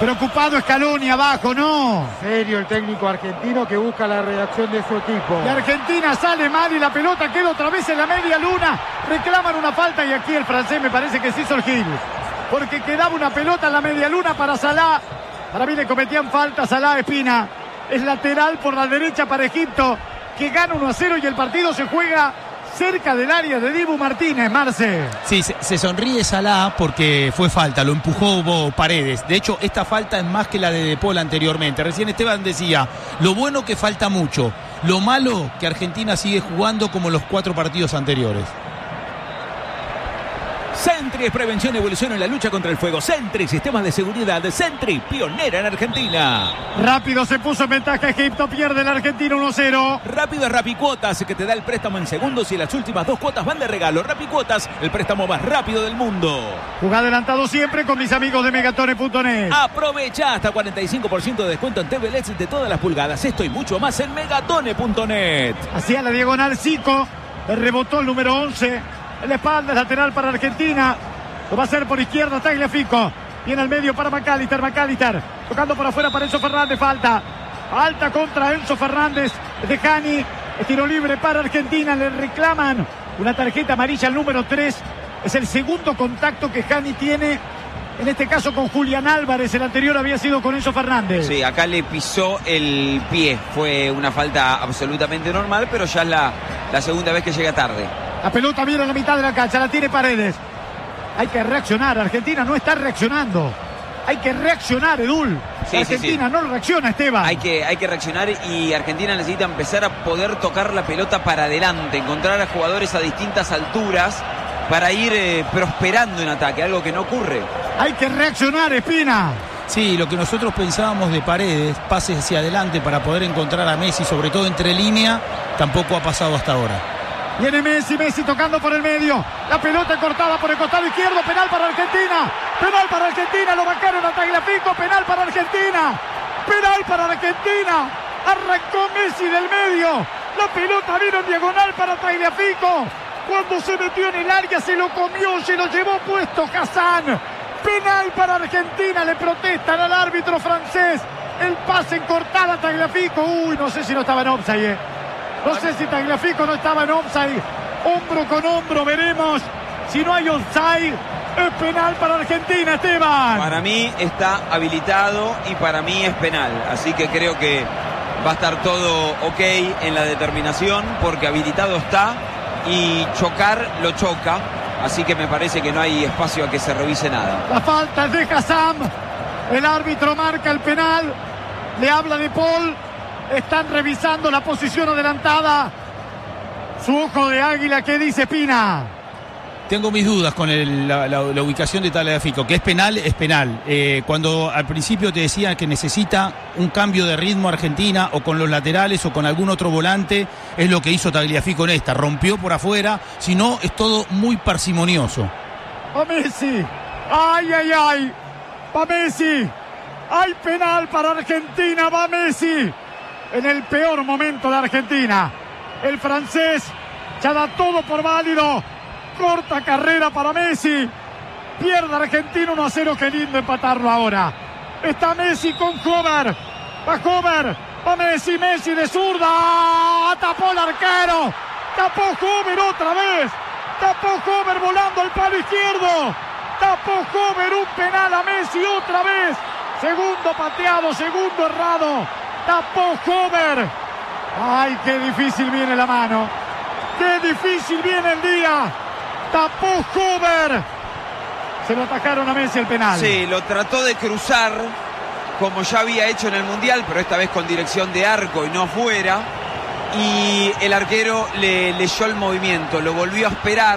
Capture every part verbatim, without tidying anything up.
Preocupado Scaloni abajo, no. Serio el técnico argentino que busca la reacción de su equipo. Y Argentina sale mal y la pelota queda otra vez en la media luna. Reclaman una falta y aquí el francés me parece que se hizo el gil. Porque quedaba una pelota en la media luna para Salah. Para mí le cometían falta Salah. Espina. Es lateral por la derecha para Egipto, que gana uno a cero y el partido se juega cerca del área de Dibu Martínez, Marce. Sí, se, se sonríe Salah porque fue falta, lo empujó Paredes. De hecho, esta falta es más que la de De Paul anteriormente. Recién Esteban decía, lo bueno que falta mucho, lo malo que Argentina sigue jugando como los cuatro partidos anteriores. Sentry es prevención y evolución en la lucha contra el fuego. Sentry, sistemas de seguridad de Sentry, pionera en Argentina. Rápido se puso en ventaja Egipto, pierde el argentino uno cero. Rápido es Rapicuotas, que te da el préstamo en segundos y las últimas dos cuotas van de regalo. Rapicuotas, el préstamo más rápido del mundo. Juega adelantado siempre con mis amigos de Megatone punto net. Aprovecha hasta cuarenta y cinco por ciento de descuento en T V L E D de todas las pulgadas. Esto y mucho más en Megatone punto net. Hacia la diagonal Zico, le rebotó el número once. En la espalda, lateral para Argentina. Lo va a hacer por izquierda Tagliafico. Viene al medio para McAllister. McAllister tocando por afuera para Enzo Fernández. Falta. Falta contra Enzo Fernández de Jani. Tiro libre para Argentina. Le reclaman una tarjeta amarilla al número tres. Es el segundo contacto que Jani tiene. En este caso con Julián Álvarez. El anterior había sido con Enzo Fernández. Sí, acá le pisó el pie. Fue una falta absolutamente normal, pero ya es la, la segunda vez que llega tarde. La pelota viene en la mitad de la cancha, la tiene Paredes. Hay que reaccionar, Argentina no está reaccionando. Hay que reaccionar, Edul. Sí, Argentina sí, sí. no reacciona, Esteban. Hay que, hay que reaccionar y Argentina necesita empezar a poder tocar la pelota para adelante, encontrar a jugadores a distintas alturas para ir eh, prosperando en ataque, algo que no ocurre. Hay que reaccionar, Espina. Sí, lo que nosotros pensábamos de Paredes, pases hacia adelante para poder encontrar a Messi, sobre todo entre línea, tampoco ha pasado hasta ahora. Viene Messi, Messi tocando por el medio. La pelota cortada por el costado izquierdo. Penal para Argentina. Penal para Argentina. Lo marcaron a Tagliafico. Penal para Argentina. Penal para Argentina. Arrancó Messi del medio. La pelota vino en diagonal para Tagliafico. Cuando se metió en el área se lo comió, se lo llevó puesto Hassan. Penal para Argentina. Le protestan al árbitro francés. El pase en cortada a Tagliafico. Uy, no sé si no estaba en offside, eh. No sé si Tagliafico no estaba en offside. Hombro con hombro, veremos. Si no hay offside, es penal para Argentina, Esteban. Para mí está habilitado y para mí es penal. Así que creo que va a estar todo ok en la determinación, porque habilitado está y chocar lo choca. Así que me parece que no hay espacio a que se revise nada. La falta es de Hassan. El árbitro marca el penal. Le habla de Paul. Están revisando la posición adelantada. Su ojo de águila, ¿qué dice Pina? Tengo mis dudas con el, la, la, la ubicación de Tagliafico. Que es penal, es penal. Eh, cuando al principio te decían que necesita un cambio de ritmo Argentina, o con los laterales o con algún otro volante, es lo que hizo Tagliafico en esta. Rompió por afuera, si no es todo muy parsimonioso. ¡Va Messi! ¡Ay, ay, ay! ¡Va Messi! ¡Hay penal para Argentina! ¡Va Messi! En el peor momento de Argentina. El francés ya da todo por válido. Corta carrera para Messi. Pierde Argentina uno a cero. Qué lindo empatarlo ahora. Está Messi con Hover. Va Hover. Va Messi. Messi de zurda. Tapó el arquero. Tapó Hover otra vez. Tapó Hover volando al palo izquierdo. Tapó Hover. Un penal a Messi otra vez. Segundo pateado. Segundo errado. Tapó Hover. Ay, qué difícil viene la mano. Qué difícil viene el día. Tapó Hover. Se lo atacaron a Messi el penal. Sí, lo trató de cruzar como ya había hecho en el Mundial, pero esta vez con dirección de arco y no afuera. Y el arquero le leyó el movimiento, lo volvió a esperar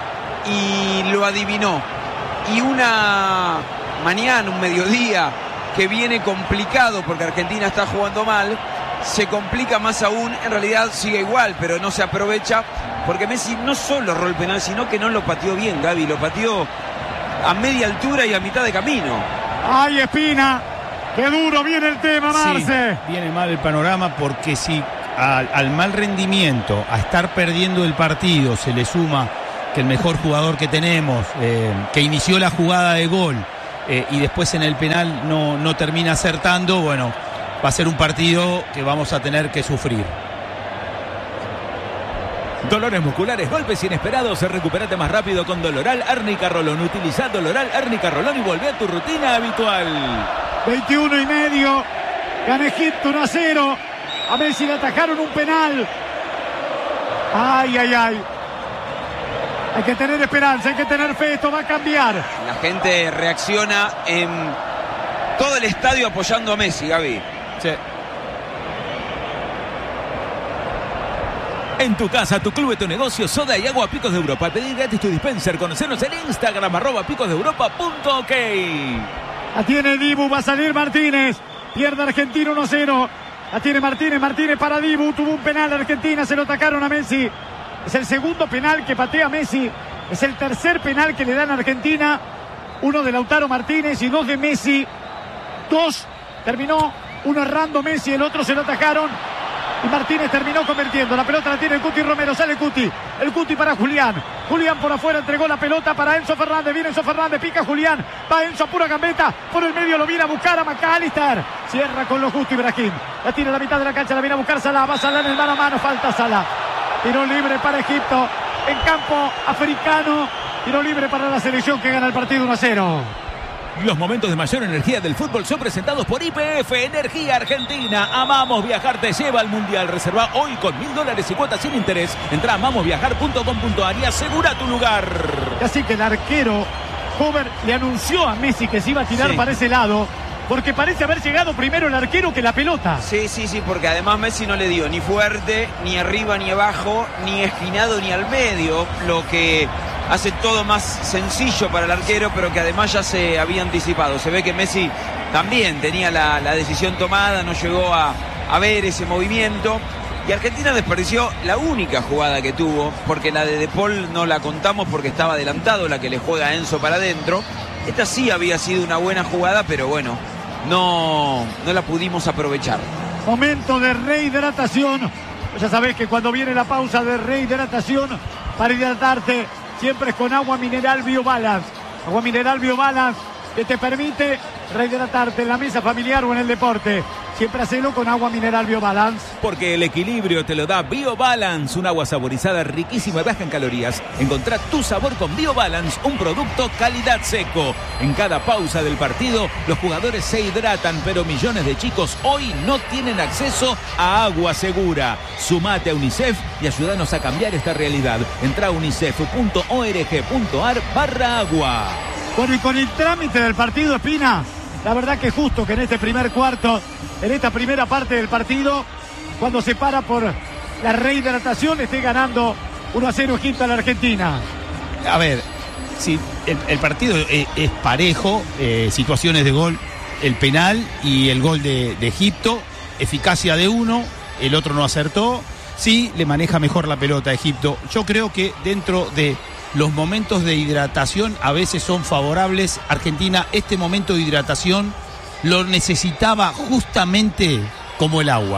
y lo adivinó. Y una mañana, un mediodía que viene complicado porque Argentina está jugando mal, se complica más aún. En realidad sigue igual, pero no se aprovecha porque Messi no solo erró el penal, sino que no lo pateó bien, Gaby. Lo pateó a media altura y a mitad de camino. ¡Ay, Espina! ¡Qué duro viene el tema, Marce! Sí, viene mal el panorama porque si al, al mal rendimiento, a estar perdiendo el partido, se le suma que el mejor jugador que tenemos, eh, que inició la jugada de gol, eh, y después en el penal no, no termina acertando, bueno, va a ser un partido que vamos a tener que sufrir. Dolores musculares, golpes inesperados, recupérate más rápido con Doloral Árnica Rolón. Utiliza Doloral Árnica Rolón y volvé a tu rutina habitual. veintiuno y medio, gana Egipto uno a cero. A Messi le atajaron un penal. Ay, ay, ay. Hay que tener esperanza, hay que tener fe, esto va a cambiar. La gente reacciona en todo el estadio apoyando a Messi, Gaby. Sí. En tu casa, tu club, tu negocio, soda y agua Picos de Europa. Pedir gratis tu dispenser. Conocernos en Instagram, arroba picos de europa punto ok. La tiene Dibu, va a salir Martínez. Pierde Argentina uno a cero. La tiene Martínez, Martínez para Dibu. Tuvo un penal Argentina, se lo atacaron a Messi. Es el segundo penal que patea Messi. Es el tercer penal que le dan a Argentina. Uno de Lautaro Martínez y dos de Messi. Dos terminó, uno errando Messi, el otro se lo atacaron. Y Martínez terminó convirtiendo. La pelota la tiene el Cuti Romero. Sale Cuti. El Cuti para Julián. Julián por afuera entregó la pelota para Enzo Fernández. Viene Enzo Fernández. Pica Julián. Va Enzo a pura gambeta. Por el medio lo viene a buscar a McAllister. Cierra con lo justo Ibrahim. La tiene a la mitad de la cancha. La viene a buscar Salah. Va Salah en el mano a mano. Falta Salah. Tiro libre para Egipto. En campo africano. Tiro libre para la selección que gana el partido uno a cero. Los momentos de mayor energía del fútbol son presentados por Y P F Energía Argentina. Amamos Viajar te lleva al Mundial. Reserva hoy con mil dólares y cuotas sin interés. Entra a amamos viajar punto com punto a r y asegura tu lugar. Así que el arquero Hover le anunció a Messi que se iba a tirar Sí. para ese lado, porque parece haber llegado primero el arquero que la pelota. Sí, sí, sí, porque además Messi no le dio ni fuerte, ni arriba, ni abajo, ni esquinado, ni al medio, lo que hace todo más sencillo para el arquero, pero que además ya se había anticipado. Se ve que Messi también tenía la, la decisión tomada, no llegó a, a ver ese movimiento. Y Argentina desperdició la única jugada que tuvo, porque la de De Paul no la contamos porque estaba adelantado, la que le juega a Enzo para adentro. Esta sí había sido una buena jugada, pero bueno, no, no la pudimos aprovechar. Momento de rehidratación. Ya sabés que cuando viene la pausa de rehidratación, para hidratarte siempre es con agua mineral BioBalance. Agua mineral BioBalance que te permite rehidratarte en la mesa familiar o en el deporte. Siempre hacelo con agua mineral BioBalance. Porque el equilibrio te lo da BioBalance, un agua saborizada riquísima y baja en calorías. Encontrá tu sabor con BioBalance, un producto calidad seco. En cada pausa del partido, los jugadores se hidratan, pero millones de chicos hoy no tienen acceso a agua segura. Sumate a UNICEF y ayúdanos a cambiar esta realidad. Entrá a unicef punto org punto ar barra agua. Bueno, y con el trámite del partido, Espina, la verdad que justo que en este primer cuarto, en esta primera parte del partido, cuando se para por la rehidratación, esté ganando uno a cero Egipto a la Argentina. A ver, si el, el partido es, es parejo, eh, situaciones de gol, el penal y el gol de, de Egipto, eficacia de uno, el otro no acertó, sí le maneja mejor la pelota a Egipto. Yo creo que dentro de los momentos de hidratación a veces son favorables. Argentina, este momento de hidratación lo necesitaba justamente como el agua.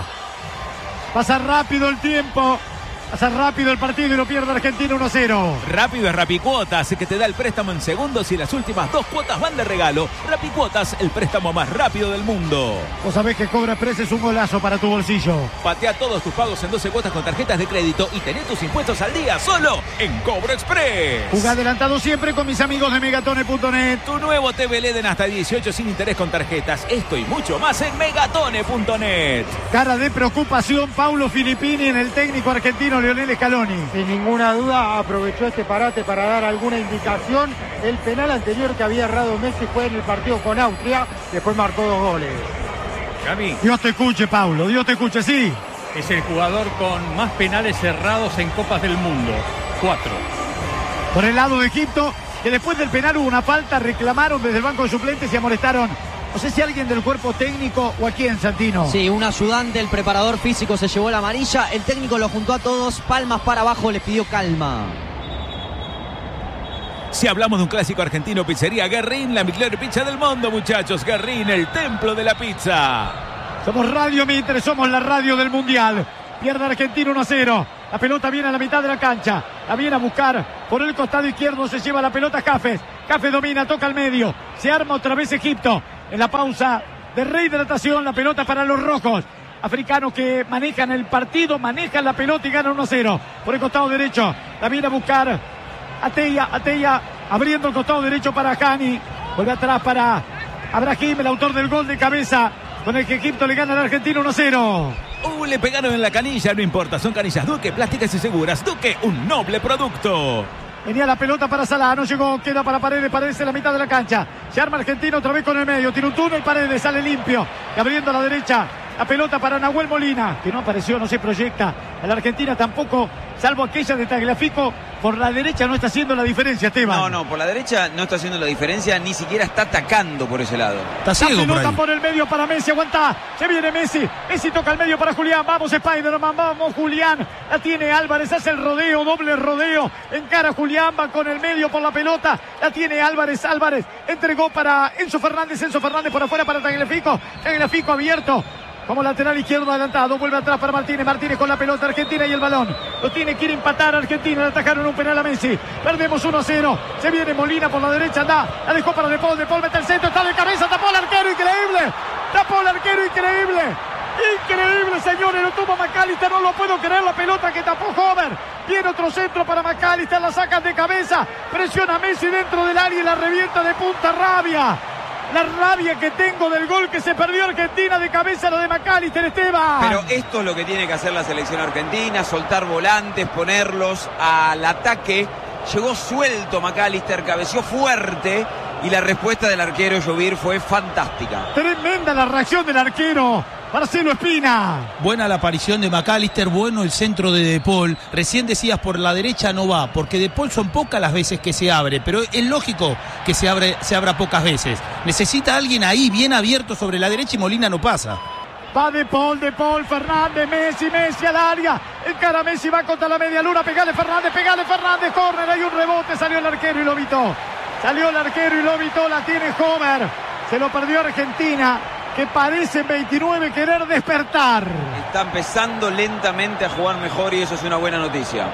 Pasa rápido el tiempo, pasa rápido el partido y lo pierde Argentina uno a cero. Rápido es Rapicuotas, que te da el préstamo en segundos y las últimas dos cuotas van de regalo. Rapicuotas, el préstamo más rápido del mundo. Vos sabés que Cobra Express es un golazo para tu bolsillo. Patea todos tus pagos en doce cuotas con tarjetas de crédito y tené tus impuestos al día solo en Cobra Express. Jugá adelantado siempre con mis amigos de megatone punto net. Tu nuevo T V L E D en hasta dieciocho sin interés con tarjetas. Esto y mucho más en megatone punto net. Cara de preocupación, Paulo Filippini en el técnico argentino Lionel Scaloni. Sin ninguna duda aprovechó este parate para dar alguna indicación. El penal anterior que había errado Messi fue en el partido con Austria, después marcó dos goles. Gaby, Dios te escuche, Paulo, Dios te escuche, sí. es el jugador con más penales cerrados en Copas del Mundo. Cuatro. Por el lado de Egipto, que después del penal hubo una falta, reclamaron desde el banco de suplentes y amonestaron. No sé si alguien del cuerpo técnico o a quién, Santino. Sí, un ayudante, el preparador físico se llevó la amarilla. El técnico lo juntó a todos, palmas para abajo, les pidió calma. Si hablamos de un clásico argentino, pizzería Guerrín, la mejor pizza del mundo, muchachos. Guerrín, el templo de la pizza. Somos Radio Mitre, somos la radio del Mundial. Pierde Argentina uno a cero. La pelota viene a la mitad de la cancha. La viene a buscar por el costado izquierdo. Se lleva la pelota Jafes. Café domina, toca al medio. Se arma otra vez Egipto. En la pausa de rehidratación, la pelota para los rojos. Africanos que manejan el partido, manejan la pelota y ganan uno a cero. Por el costado derecho, la viene a buscar Ateya, Ateya abriendo el costado derecho para Hani. Vuelve atrás para Abrahim, el autor del gol de cabeza, con el que Egipto le gana al Argentina uno a cero. Uh, le pegaron en la canilla, no importa, son canillas Duque, plásticas y seguras. Duque, un noble producto. Venía la pelota para Salah, no llegó, queda para Paredes, Paredes en la mitad de la cancha. Se arma Argentina otra vez con el medio, tiene un túnel, Paredes sale limpio. Y abriendo a la derecha, la pelota para Nahuel Molina, que no apareció, no se proyecta. A la Argentina tampoco, salvo aquella de Tagliafico, por la derecha no está haciendo la diferencia, Esteban. No, no, por la derecha no está haciendo la diferencia, ni siquiera está atacando por ese lado. Está ciego la pelota por ahí. por el medio para Messi, aguanta, se viene Messi, Messi toca el medio para Julián, vamos Spider-Man, vamos Julián, la tiene Álvarez, hace el rodeo, doble rodeo, encara Julián, va con el medio por la pelota, la tiene Álvarez, Álvarez, entregó para Enzo Fernández, Enzo Fernández por afuera para Tagliafico, Tagliafico abierto. Como lateral izquierdo adelantado, vuelve atrás para Martínez, Martínez con la pelota, Argentina y el balón. Lo tiene, quiere empatar Argentina, le atajaron un penal a Messi. Perdemos uno a cero, se viene Molina por la derecha, anda, la dejó para De Paul, De Paul mete el centro, está de cabeza, tapó al arquero, increíble. Tapó al arquero, increíble. Increíble, señores, lo tuvo McAllister, no lo puedo creer, la pelota que tapó Homer. Viene otro centro para McAllister, la sacan de cabeza, presiona a Messi dentro del área y la revienta de punta, rabia. La rabia que tengo del gol que se perdió Argentina de cabeza, lo de McAllister, Esteban. Pero esto es lo que tiene que hacer la selección argentina, soltar volantes, ponerlos al ataque. Llegó suelto McAllister, cabeció fuerte y la respuesta del arquero Llovir fue fantástica. Tremenda la reacción del arquero Marcelo Espina. Buena la aparición de McAllister, bueno el centro de De Paul. Recién decías por la derecha no va, porque De Paul son pocas las veces que se abre, pero es lógico que se, abre, se abra pocas veces. Necesita alguien ahí bien abierto sobre la derecha y Molina no pasa. Va De Paul, De Paul, Fernández, Messi, Messi al área. Encara Messi, va contra la media luna. Pegale Fernández, pegale Fernández, córner, hay un rebote, salió el arquero y lo evitó. Salió el arquero y lo evitó, la tiene Homer. Se lo perdió Argentina, que parece en veintinueve querer despertar. Está empezando lentamente a jugar mejor y eso es una buena noticia.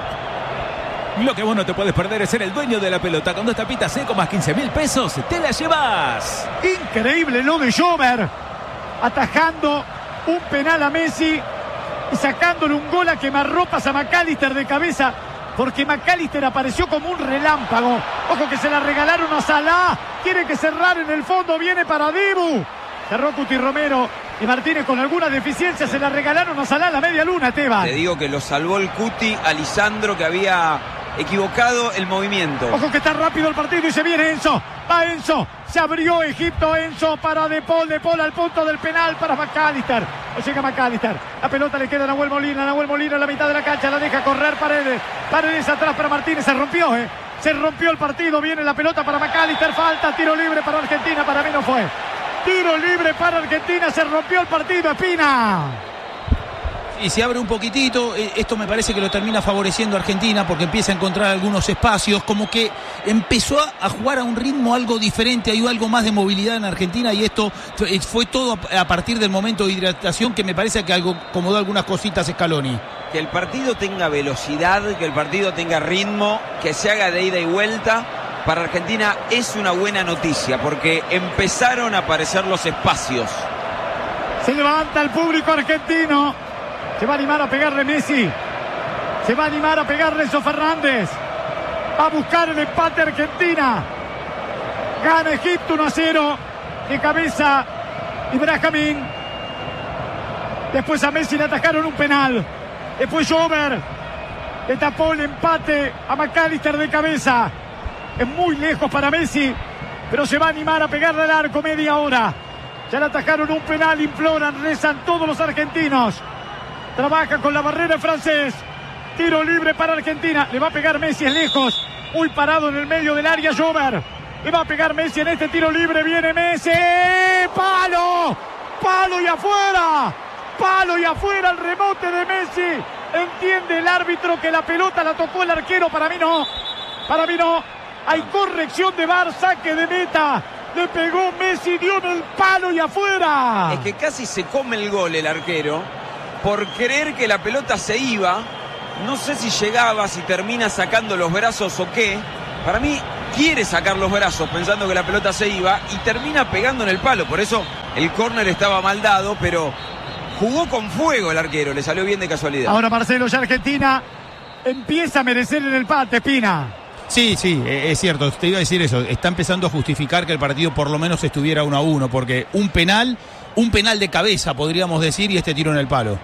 Lo que vos no te puedes perder es ser el dueño de la pelota. Con dos tapitas seco más quince mil pesos, te la llevas. Increíble lo de Jover, atajando un penal a Messi y sacándole un gol a quemarropas a McAllister de cabeza, porque McAllister apareció como un relámpago. Ojo que se la regalaron a Salah, tiene que cerrar en el fondo, viene para Dibu. Cerró Cuti Romero y Martínez con alguna deficiencia, se la regalaron a Salah a la media luna, Esteban. Te digo que lo salvó el Cuti a Lisandro, que había equivocado el movimiento. Ojo que está rápido el partido y se viene Enzo. Va Enzo, se abrió Egipto, Enzo para De Paul, De Paul al punto del penal para McAllister. No llega McAllister, la pelota le queda a Nahuel Molina, Nahuel Molina en la mitad de la cancha, la deja correr Paredes. Paredes atrás para Martínez, se rompió, eh. Se rompió el partido, viene la pelota para McAllister, falta, tiro libre para Argentina, para mí no fue. Tiro libre para Argentina, se rompió el partido, Espina. Y se abre un poquitito, esto me parece que lo termina favoreciendo a Argentina porque empieza a encontrar algunos espacios, como que empezó a jugar a un ritmo algo diferente, hay algo más de movilidad en Argentina y esto fue todo a partir del momento de hidratación que me parece que algo acomodó algunas cositas Scaloni. Que el partido tenga velocidad, que el partido tenga ritmo, que se haga de ida y vuelta. Para Argentina es una buena noticia porque empezaron a aparecer los espacios. Se levanta el público argentino. Se va a animar a pegarle Messi. Se va a animar a pegarle Enzo Fernández. Va a buscar el empate Argentina. Gana Egipto uno a cero. De cabeza Ibrahim. Después a Messi le atacaron un penal. Después Jover le tapó el empate a McAllister de cabeza. Es muy lejos para Messi, pero se va a animar a pegarle al arco media hora. Ya le atajaron un penal, imploran, rezan todos los argentinos. Trabaja con la barrera francés. Tiro libre para Argentina. Le va a pegar Messi, es lejos. Muy parado en el medio del área Jover. Le va a pegar Messi en este tiro libre. Viene Messi. ¡Palo! ¡Palo y afuera! ¡Palo y afuera! El rebote de Messi. Entiende el árbitro que la pelota la tocó el arquero. Para mí no. Para mí no. Hay corrección de V A R, saque de meta. Le pegó Messi, dio en el palo y afuera. Es que casi se come el gol el arquero por creer que la pelota se iba. No sé si llegaba, si termina sacando los brazos o qué. Para mí quiere sacar los brazos pensando que la pelota se iba y termina pegando en el palo. Por eso el córner estaba mal dado, pero jugó con fuego el arquero, le salió bien de casualidad. Ahora Marcelo, ya Argentina empieza a merecer el empate, Espina. Sí, sí, es cierto, te iba a decir eso, está empezando a justificar que el partido por lo menos estuviera uno a uno, porque un penal, un penal de cabeza podríamos decir, y este tiro en el palo.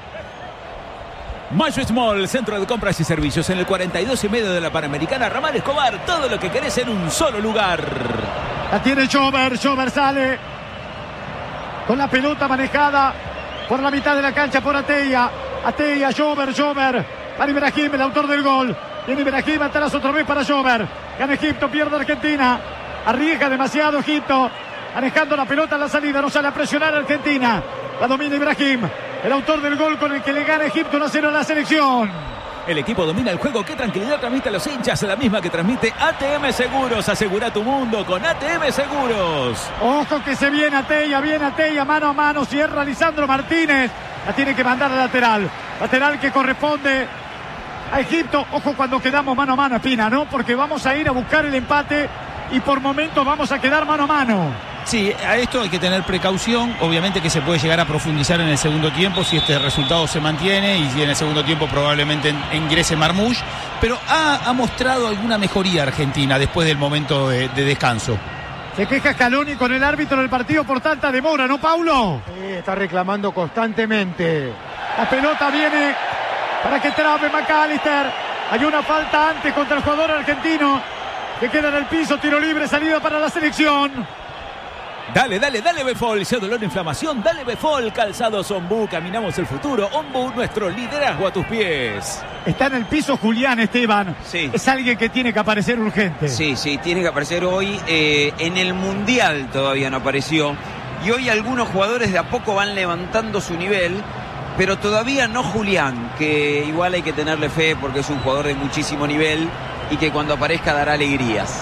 Mayo Small, centro de compras y servicios en el cuarenta y dos y medio de la Panamericana. Ramal Escobar, todo lo que querés en un solo lugar. La tiene Jover, Jover sale con la pelota manejada por la mitad de la cancha por Atella. Atella, Jover, Jover, para Ibrahim, el autor del gol. Viene Ibrahim atrás otra vez para Jover. Gana Egipto, pierde Argentina. Arriesga demasiado Egipto. Manejando la pelota en la salida, no sale a presionar a Argentina. La domina Ibrahim, el autor del gol con el que le gana Egipto uno a cero a la selección. El equipo domina el juego. Qué tranquilidad transmite a los hinchas, la misma que transmite A T M Seguros. Asegura tu mundo con A T M Seguros. Ojo que se viene Atella, viene Atella, mano a mano, cierra Lisandro Martínez. La tiene que mandar a lateral. Lateral que corresponde a Egipto. Ojo cuando quedamos mano a mano, Espina, ¿no? Porque vamos a ir a buscar el empate y por momentos vamos a quedar mano a mano. Sí, a esto hay que tener precaución, obviamente que se puede llegar a profundizar en el segundo tiempo si este resultado se mantiene y si en el segundo tiempo probablemente ingrese Marmoush, pero ha, ha mostrado alguna mejoría Argentina después del momento de, de descanso. Se queja Scaloni con el árbitro del partido por tanta demora, ¿no, Paulo? Sí, está reclamando constantemente. La pelota viene para que trabe McAllister. Hay una falta antes contra el jugador argentino que queda en el piso, tiro libre, salida para la selección. Dale, dale, dale Befol, si dolor, inflamación, dale Befol, calzados Ombú, caminamos el futuro, Ombú, nuestro liderazgo a tus pies. Está en el piso Julián, Esteban. Sí. Es alguien que tiene que aparecer urgente. Sí, sí, tiene que aparecer hoy. Eh, en el Mundial todavía no apareció. Y hoy algunos jugadores de a poco van levantando su nivel, pero todavía no Julián, que igual hay que tenerle fe porque es un jugador de muchísimo nivel y que cuando aparezca dará alegrías.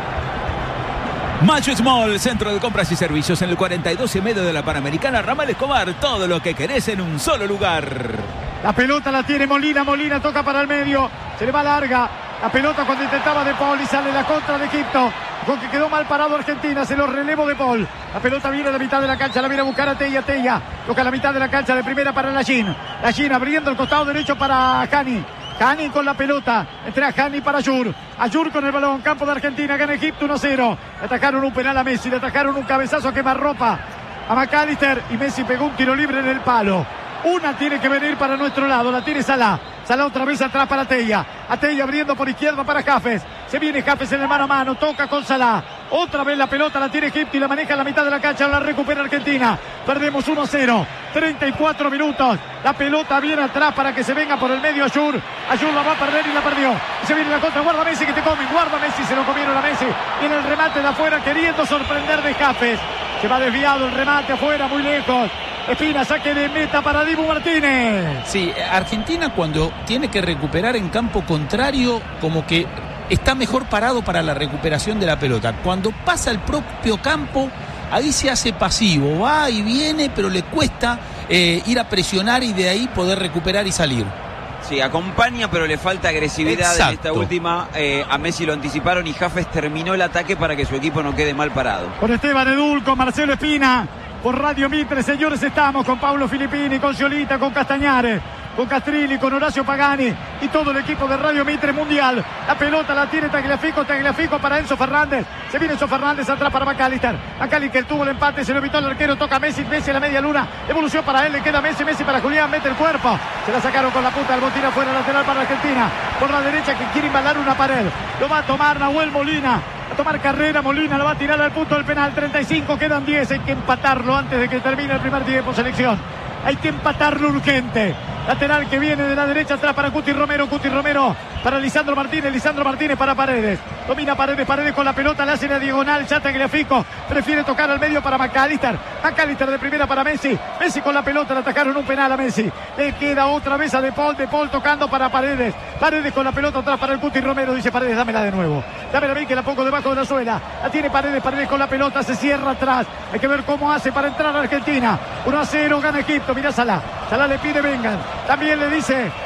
Macho Small, centro de compras y servicios en el cuarenta y dos y medio de la Panamericana. Ramal Escobar, todo lo que querés en un solo lugar. La pelota la tiene Molina, Molina toca para el medio, se le va larga. La pelota cuando intentaba De Paul y sale la contra de Egipto, con que quedó mal parado Argentina, se lo relevo De Paul. La pelota viene a la mitad de la cancha, la viene a buscar a Tella, Tella toca la mitad de la cancha de primera para Lachin. Lachin abriendo el costado derecho para Cani. Cani con la pelota, entra Cani para Ayur, Ayur con el balón, campo de Argentina, gana Egipto uno a cero. Le atacaron un penal a Messi, le atacaron un cabezazo a quemarropa a McAllister y Messi pegó un tiro libre en el palo. Una tiene que venir para nuestro lado, la tiene Salah. Salah otra vez atrás para Atella. Atella abriendo por izquierda para Jafes. Se viene Jafes en el mano a mano, toca con Salah. Otra vez la pelota la tiene Egipto y la maneja en la mitad de la cancha, la recupera Argentina. Perdemos uno a cero, treinta y cuatro minutos. La pelota viene atrás para que se venga por el medio Ayur. Ayur la va a perder y la perdió. Y se viene la contra, guarda Messi que te comen, guarda Messi, se lo comieron a Messi. Y en el remate de afuera queriendo sorprender de Jafes. Se va desviado el remate afuera, muy lejos. Espina, saque de meta para Dibu Martínez. Sí, Argentina cuando tiene que recuperar en campo contrario, como que está mejor parado para la recuperación de la pelota. Cuando pasa el propio campo, ahí se hace pasivo, va y viene, pero le cuesta eh, ir a presionar y de ahí poder recuperar y salir. Sí, acompaña, pero le falta agresividad. Exacto. En esta última. Eh, a Messi lo anticiparon y Jafes terminó el ataque para que su equipo no quede mal parado. Con Esteban Edul, con Marcelo Espina, por Radio Mitre, señores, estamos con Paulo Filippini, con Sciolita, con Castañares, con Castrilli, con Horacio Pagani y todo el equipo de Radio Mitre Mundial. La pelota la tiene Tagliafico, Tagliafico para Enzo Fernández. Se viene Enzo Fernández atrás para McAllister. McAllister tuvo el empate, se lo evitó el arquero, toca Messi, Messi a la media luna. Evolución para él, le queda Messi, Messi para Julián, mete el cuerpo. Se la sacaron con la punta del botín afuera, lateral para Argentina. Por la derecha que quiere embalar una pared. Lo va a tomar Nahuel Molina. A tomar carrera, Molina lo va a tirar al punto del penal. treinta y cinco, quedan diez, hay que empatarlo antes de que termine el primer tiempo, selección. Hay que empatarlo urgente. Lateral que viene de la derecha atrás para Cuti Romero, Cuti Romero para Lisandro Martínez, Lisandro Martínez para Paredes. Domina Paredes, Paredes con la pelota, le hace la diagonal, ya Tagliafico prefiere tocar al medio para McAllister. McAllister de primera para Messi. Messi con la pelota, le atacaron un penal a Messi. Le queda otra vez a De Paul, De Paul tocando para Paredes. Paredes con la pelota atrás para el Cuti Romero, dice Paredes, dámela de nuevo. Dámela a mí que la pongo debajo de la suela. La tiene Paredes, Paredes con la pelota, se cierra atrás. Hay que ver cómo hace para entrar a Argentina. uno a cero, gana Egipto, mirá Salah. Salah le pide vengan. También le dice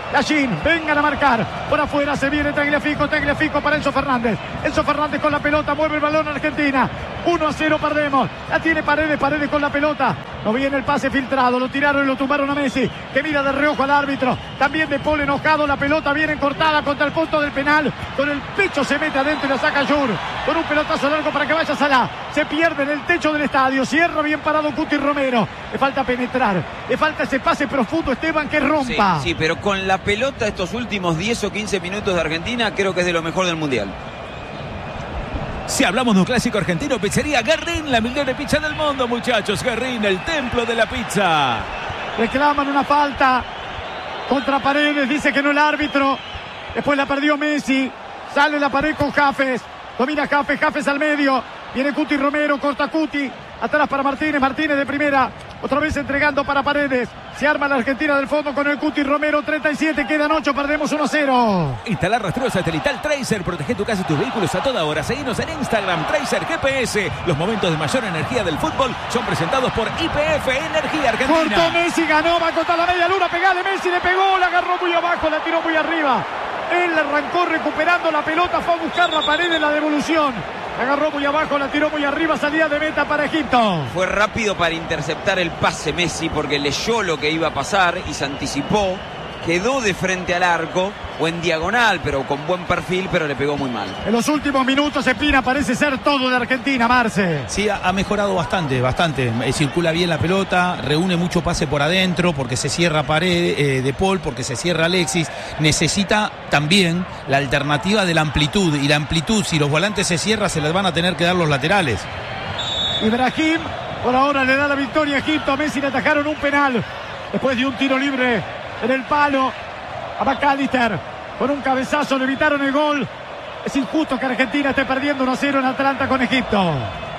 Gallín, vengan a marcar. Por afuera se viene Tagliafico, Tagliafico para Enzo Fernández. Enzo Fernández con la pelota, mueve el balón Argentina. uno a cero perdemos. La tiene Paredes, Paredes con la pelota. No viene el pase filtrado, lo tiraron y lo tumbaron a Messi, que mira de reojo al árbitro. También De Paul enojado, la pelota viene cortada contra el punto del penal. Con el pecho se mete adentro y la saca Jur. Con un pelotazo largo para que vaya Salah. Se pierde en el techo del estadio. Cierra bien parado Cuti Romero. Le falta penetrar. Le falta ese pase profundo, Esteban, que rompa. Sí, sí, pero con la pelota estos últimos diez o quince minutos de Argentina creo que es de lo mejor del Mundial. Si hablamos de un clásico argentino, Pizzería Guerrín, la mejor pizza del mundo, muchachos. Guerrín, el templo de la pizza. Reclaman una falta contra Paredes, dice que no el árbitro. Después la perdió Messi. Sale la pared con Jafes. Domina Jafes, Jafes al medio. Viene Cuti Romero, corta Cuti. Atrás para Martínez, Martínez de primera. Otra vez entregando para Paredes. Se arma la Argentina del fondo con el Cuti Romero. treinta y siete, quedan ocho, perdemos uno a cero. Instalar rastreo satelital Tracer. Protege tu casa y tus vehículos a toda hora. Seguinos en Instagram, Tracer G P S. Los momentos de mayor energía del fútbol son presentados por I P F Energía Argentina. Cortó Messi, ganó, va a cortar la media luna. Pegale, Messi le pegó, la agarró muy abajo, la tiró muy arriba. Él arrancó recuperando la pelota, fue a buscar la pared en la devolución. La agarró muy abajo, la tiró muy arriba, salida de meta para Egipto. Fue rápido para interceptar el pase Messi porque leyó lo que iba a pasar y se anticipó. Quedó de frente al arco o en diagonal, pero con buen perfil, pero le pegó muy mal. En los últimos minutos Espina parece ser todo de Argentina, Marce. Sí, ha, ha mejorado bastante, bastante. Eh, circula bien la pelota, reúne mucho pase por adentro, porque se cierra Paredes, eh, De Paul, porque se cierra Alexis. Necesita también la alternativa de la amplitud. Y la amplitud, si los volantes se cierran, se les van a tener que dar los laterales. Ibrahim, por ahora le da la victoria a Egipto. A Messi le atajaron un penal. Después de un tiro libre en el palo a McAllister, con un cabezazo le evitaron el gol. Es injusto que Argentina esté perdiendo uno a cero en Atlanta con Egipto.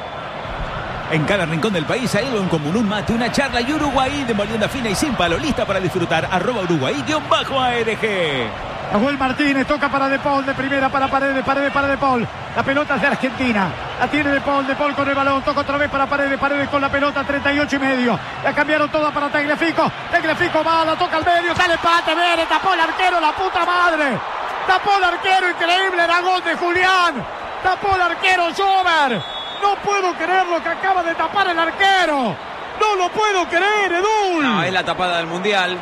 En cada rincón del país hay algo en común, un mate, una charla y Uruguay de molienda fina y sin palo, lista para disfrutar. Arroba Uruguay guión bajo A R G. Nahuel Martínez toca para De Paul, de primera para Paredes, Paredes para De Paul. La pelota es de Argentina. La tiene De Paul, De Paul con el balón. Toca otra vez para Paredes, Paredes con la pelota, treinta y ocho y medio. La cambiaron toda para Tagliafico. Tagliafico va, la toca al medio, sale empate, viene, tapó el arquero, la puta madre. Tapó el arquero, increíble, era gol de Julián. Tapó el arquero, Jover. No puedo creer lo que acaba de tapar el arquero. No lo puedo creer, Edul. No, es la tapada del Mundial,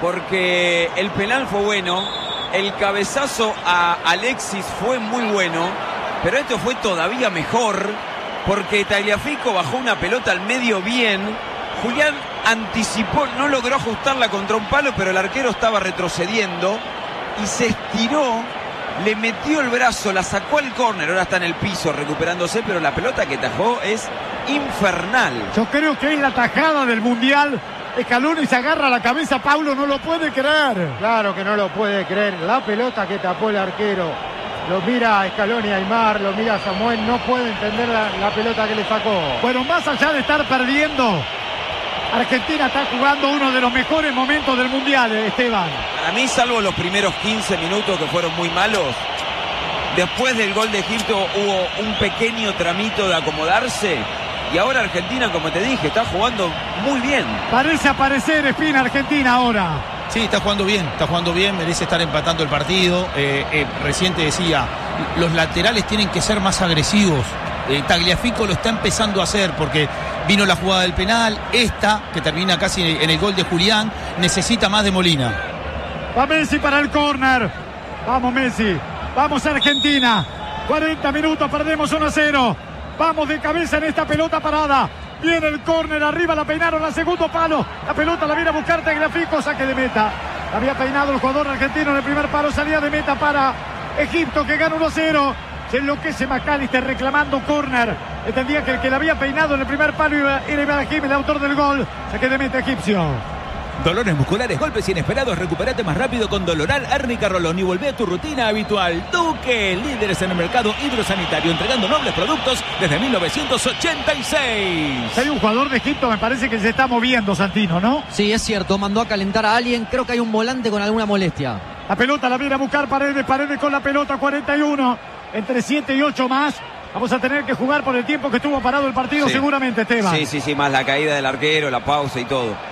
porque el penal fue bueno. El cabezazo a Alexis fue muy bueno, pero esto fue todavía mejor porque Tagliafico bajó una pelota al medio bien. Julián anticipó, no logró ajustarla contra un palo, pero el arquero estaba retrocediendo y se estiró, le metió el brazo, la sacó al córner, ahora está en el piso recuperándose, pero la pelota que tajó es infernal. Yo creo que es la tajada del Mundial. Scaloni se agarra la cabeza, Paulo no lo puede creer. Claro que no lo puede creer. La pelota que tapó el arquero. Lo mira Scaloni, Aimar, lo mira Samuel. No puede entender la, la pelota que le sacó. Bueno, más allá de estar perdiendo, Argentina está jugando uno de los mejores momentos del Mundial, Esteban. Para mí, salvo los primeros quince minutos que fueron muy malos, después del gol de Egipto hubo un pequeño tramito de acomodarse. Y ahora Argentina, como te dije, está jugando muy bien. Parece aparecer Espina Argentina ahora. Sí, está jugando bien, está jugando bien, merece estar empatando el partido. Eh, eh, recién te decía, los laterales tienen que ser más agresivos. Eh, Tagliafico lo está empezando a hacer porque vino la jugada del penal, esta, que termina casi en el gol de Julián, necesita más de Molina. Va Messi para el córner. Vamos Messi, vamos Argentina. cuarenta minutos, perdemos uno a cero. Vamos de cabeza en esta pelota parada. Viene el córner, arriba la peinaron al segundo palo. La pelota la viene a buscar Tagliafico, saque de meta. La había peinado el jugador argentino en el primer palo, salida de meta para Egipto que gana uno a cero. Se enloquece McAllister reclamando córner. Entendía que el que la había peinado en el primer palo era Ibrahim, el autor del gol. Saque de meta egipcio. Dolores musculares, golpes inesperados, recupérate más rápido con Doloral Árnica Rolón y volvé a tu rutina habitual. Duque, líderes en el mercado hidrosanitario, entregando nobles productos desde mil novecientos ochenta y seis. Hay un jugador de Egipto, me parece que se está moviendo, Santino, ¿no? Sí, es cierto, mandó a calentar a alguien, creo que hay un volante con alguna molestia. La pelota la viene a buscar Paredes, Paredes con la pelota, cuarenta y uno, entre siete y ocho más. Vamos a tener que jugar por el tiempo que estuvo parado el partido, sí. Seguramente, Esteban. Sí, sí, sí, más la caída del arquero, la pausa y todo.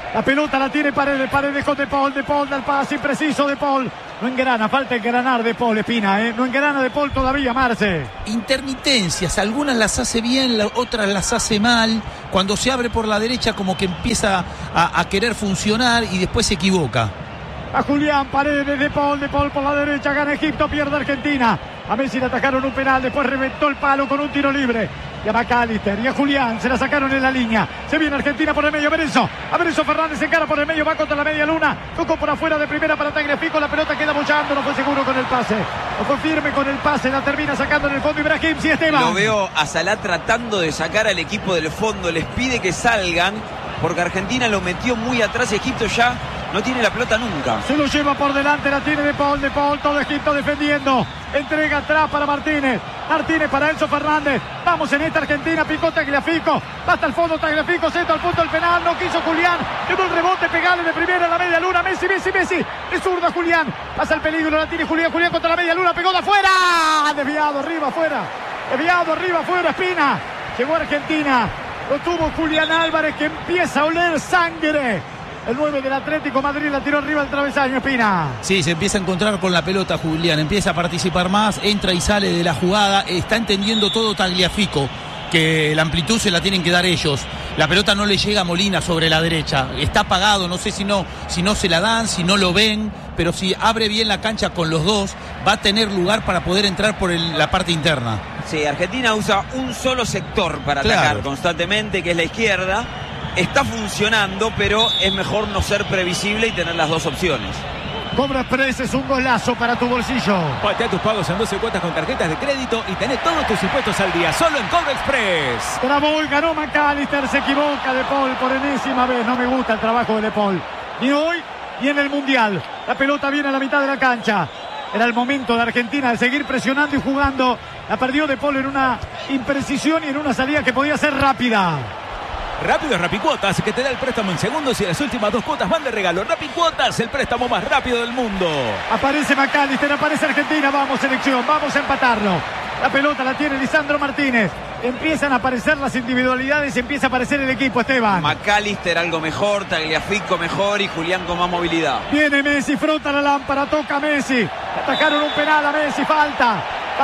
La pelota la tiene Paredes, Paredes con De Paul, De Paul da el pase impreciso, De Paul. No engrana, falta engranar De Paul, Espina, ¿eh? No engrana De Paul todavía, Marce. Intermitencias, algunas las hace bien, la, otras las hace mal. Cuando se abre por la derecha como que empieza a, a querer funcionar y después se equivoca. A Julián, Paredes, De Paul, De Paul por la derecha, gana Egipto, pierde Argentina. A Messi le atacaron un penal, después reventó el palo con un tiro libre. Y a McAllister y a Julián se la sacaron en la línea. Se viene Argentina por el medio, Berenzo. A Berenzo Fernández se encara por el medio, va contra la media luna. Tocó por afuera de primera para Tagliafico. La pelota queda bollando, no fue seguro con el pase. No fue firme con el pase, la termina sacando en el fondo Ibrahim. Sí, Esteban. Lo veo a Salah tratando de sacar al equipo del fondo. Les pide que salgan porque Argentina lo metió muy atrás y Egipto ya no tiene la pelota nunca. Se lo lleva por delante, la tiene De Paul, De Paul, todo Egipto defendiendo. Entrega atrás para Martínez. Martínez para Enzo Fernández. Vamos en esta Argentina, picó Tagliafico. Va hasta el fondo Tagliafico, centro al punto del penal. No quiso Julián. Quedó el rebote, pegale de primera a la media luna. Messi, Messi, Messi. Es zurda Julián. Pasa el peligro, la tiene Julián. Julián contra la media luna, pegó de afuera. Desviado, arriba, afuera. Desviado, arriba, afuera, Espina. Llegó Argentina. Lo tuvo Julián Álvarez, que empieza a oler sangre. El nueve del Atlético Madrid la tiró arriba al travesaño, Espina. Sí, se empieza a encontrar con la pelota Julián, empieza a participar más, entra y sale de la jugada, está entendiendo todo Tagliafico, que la amplitud se la tienen que dar ellos. La pelota no le llega a Molina sobre la derecha, está apagado, no sé si no, si no se la dan, si no lo ven, pero si abre bien la cancha con los dos, va a tener lugar para poder entrar por el, la parte interna. Sí, Argentina usa un solo sector para Claro. atacar constantemente, que es la izquierda. Está funcionando, pero es mejor no ser previsible y tener las dos opciones. Cobra Express, es un golazo para tu bolsillo. Patea tus pagos en doce cuotas con tarjetas de crédito y tenés todos tus impuestos al día, solo en Cobra Express. Trabó y ganó McAllister, se equivoca De Paul por enésima vez. No me gusta el trabajo de De Paul, ni hoy ni en el Mundial. La pelota viene a la mitad de la cancha. Era el momento de Argentina de seguir presionando y jugando. La perdió De Paul en una imprecisión y en una salida que podía ser rápida. Rápido es Rapicuotas, que te da el préstamo en segundos y las últimas dos cuotas van de regalo. Rapicuotas, el préstamo más rápido del mundo. Aparece McAllister, aparece Argentina. Vamos, selección, vamos a empatarlo. La pelota la tiene Lisandro Martínez. Empiezan a aparecer las individualidades, empieza a aparecer el equipo, Esteban. McAllister algo mejor, Tagliafico mejor y Julián con más movilidad. Viene Messi, frota la lámpara, toca Messi. Atacaron un penal a Messi, falta.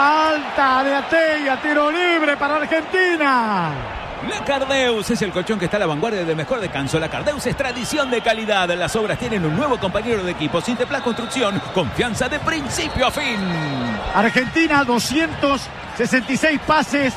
Falta de Atella, tiro libre para Argentina. La Cardeus es el colchón que está a la vanguardia del mejor descanso. La Cardeus es tradición de calidad. Las obras tienen un nuevo compañero de equipo. Sinteplas Construcción, confianza de principio a fin. Argentina, doscientos sesenta y seis pases,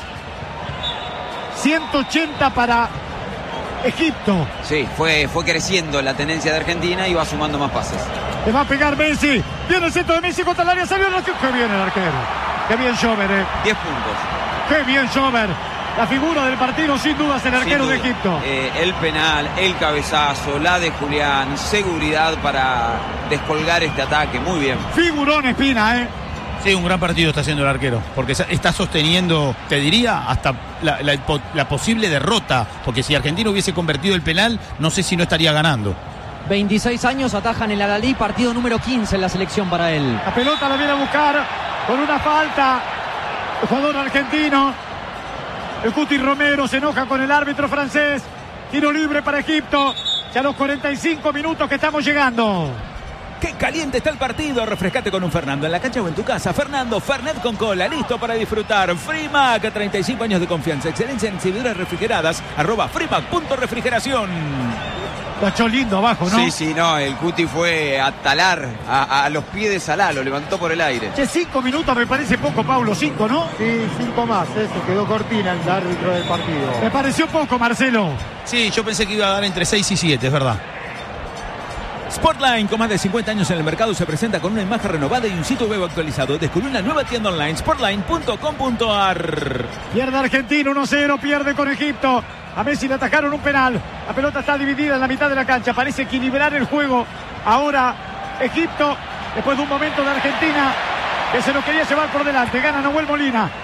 ciento ochenta para Egipto. Sí, fue, fue creciendo la tendencia de Argentina y va sumando más pases. Le va a pegar Messi. Viene el centro de Messi contra el área. Salió el arquero. Qué bien el arquero. Qué bien Schober, eh. diez puntos. Qué bien Schober. La figura del partido, sin dudas, el arquero de Egipto. Eh, el penal, el cabezazo, la de Julián, seguridad para descolgar este ataque. Muy bien. Figurón Espina, ¿eh? Sí, un gran partido está haciendo el arquero, porque está sosteniendo, te diría, hasta la, la, la posible derrota, porque si Argentina hubiese convertido el penal, no sé si no estaría ganando. veintiséis años, atajan el Al-Ahly, partido número quince en la selección para él. La pelota la viene a buscar con una falta. El jugador argentino. El Cuti Romero se enoja con el árbitro francés. Tiro libre para Egipto. Ya a los cuarenta y cinco minutos que estamos llegando. ¡Qué caliente está el partido! Refrescate con un Fernando en la cancha o en tu casa. Fernando, Fernet con cola, listo para disfrutar. Frimac, treinta y cinco años de confianza. Excelencia en exhibidoras refrigeradas. Arroba Frimac punto refrigeración. Lo echó lindo abajo, ¿no? Sí, sí, no. El Cuti fue a talar a, a los pies de Salah. Lo levantó por el aire. Che, cinco minutos me parece poco, Paulo. Cinco, ¿no? Sí, cinco más. Eso quedó cortina el árbitro del partido. Me pareció poco, Marcelo. Sí, yo pensé que iba a dar entre seis y siete, es verdad. Sportline, con más de cincuenta años en el mercado, se presenta con una imagen renovada y un sitio web actualizado. Descubrí una nueva tienda online, sportline punto com punto a r. Pierde Argentina, uno cero, pierde con Egipto. A Messi le atacaron un penal. La pelota está dividida en la mitad de la cancha. Parece equilibrar el juego. Ahora Egipto, después de un momento de Argentina que se lo quería llevar por delante. Gana Nahuel Molina.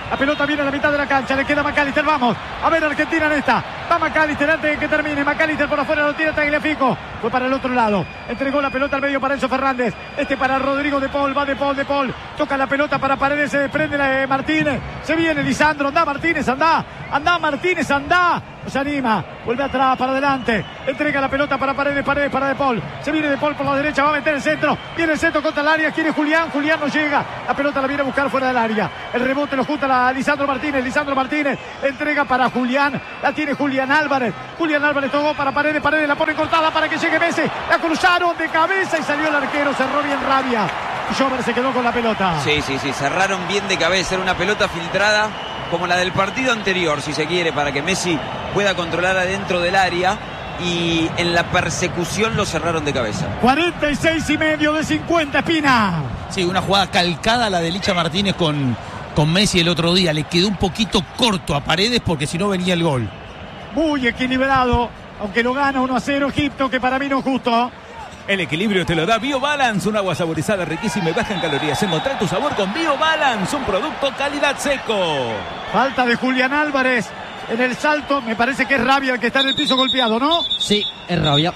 La pelota viene a la mitad de la cancha. Le queda McAllister. Vamos a ver Argentina en esta. Va McAllister antes de que termine. McAllister por afuera lo tira Tagliafico. Fue para el otro lado. Entregó la pelota al medio para Enzo Fernández. Este para Rodrigo de Paul. Va de Paul, de Paul. Toca la pelota para Paredes. Se desprende la de Martínez. Se viene Lisandro. Anda Martínez, anda. Anda Martínez, anda. Se anima. Vuelve atrás, para adelante. Entrega la pelota para Paredes. Paredes para de Paul. Se viene de Paul por la derecha. Va a meter el centro. Viene el centro contra el área. Quiere Julián. Julián no llega. La pelota la viene a buscar fuera del área. El rebote lo junta a Lisandro Martínez. Lisandro Martínez entrega para Julián. La tiene Julián Álvarez. Julián Álvarez tocó para Paredes. Paredes la pone cortada para que llegue Messi. La cruzaron de cabeza y salió el arquero. Cerró bien Rabia. Jover se quedó con la pelota. Sí, sí, sí. Cerraron bien de cabeza. Era una pelota filtrada como la del partido anterior, si se quiere, para que Messi pueda controlar adentro del área. Y en la persecución lo cerraron de cabeza. cuarenta y seis y medio de cincuenta, Espina. Sí, una jugada calcada la de Licha Martínez con, con Messi el otro día. Le quedó un poquito corto a Paredes porque si no venía el gol. Muy equilibrado, aunque lo gana uno a cero Egipto, que para mí no es justo. El equilibrio te lo da BioBalance, un agua saborizada riquísima y baja en calorías. Encontrá tu sabor con BioBalance, un producto calidad seco. Falta de Julián Álvarez en el salto. Me parece que es Rabia el que está en el piso golpeado, ¿no? Sí, es Rabia.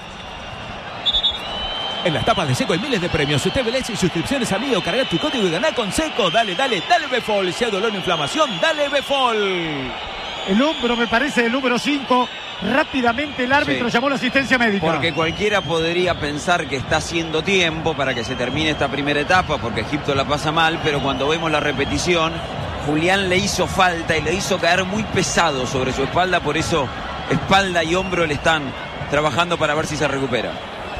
En las tapas de Seco hay miles de premios. Usted ve y suscripciones a mí o carga tu código y ganá con Seco. Dale, dale, dale Befol. Si hay dolor o inflamación, dale Befol. El hombro me parece el número cinco. Rápidamente el árbitro sí. llamó la asistencia médica. Porque cualquiera podría pensar que está haciendo tiempo para que se termine esta primera etapa, porque Egipto la pasa mal, pero cuando vemos la repetición, Julián le hizo falta y le hizo caer muy pesado sobre su espalda, por eso espalda y hombro le están trabajando para ver si se recupera.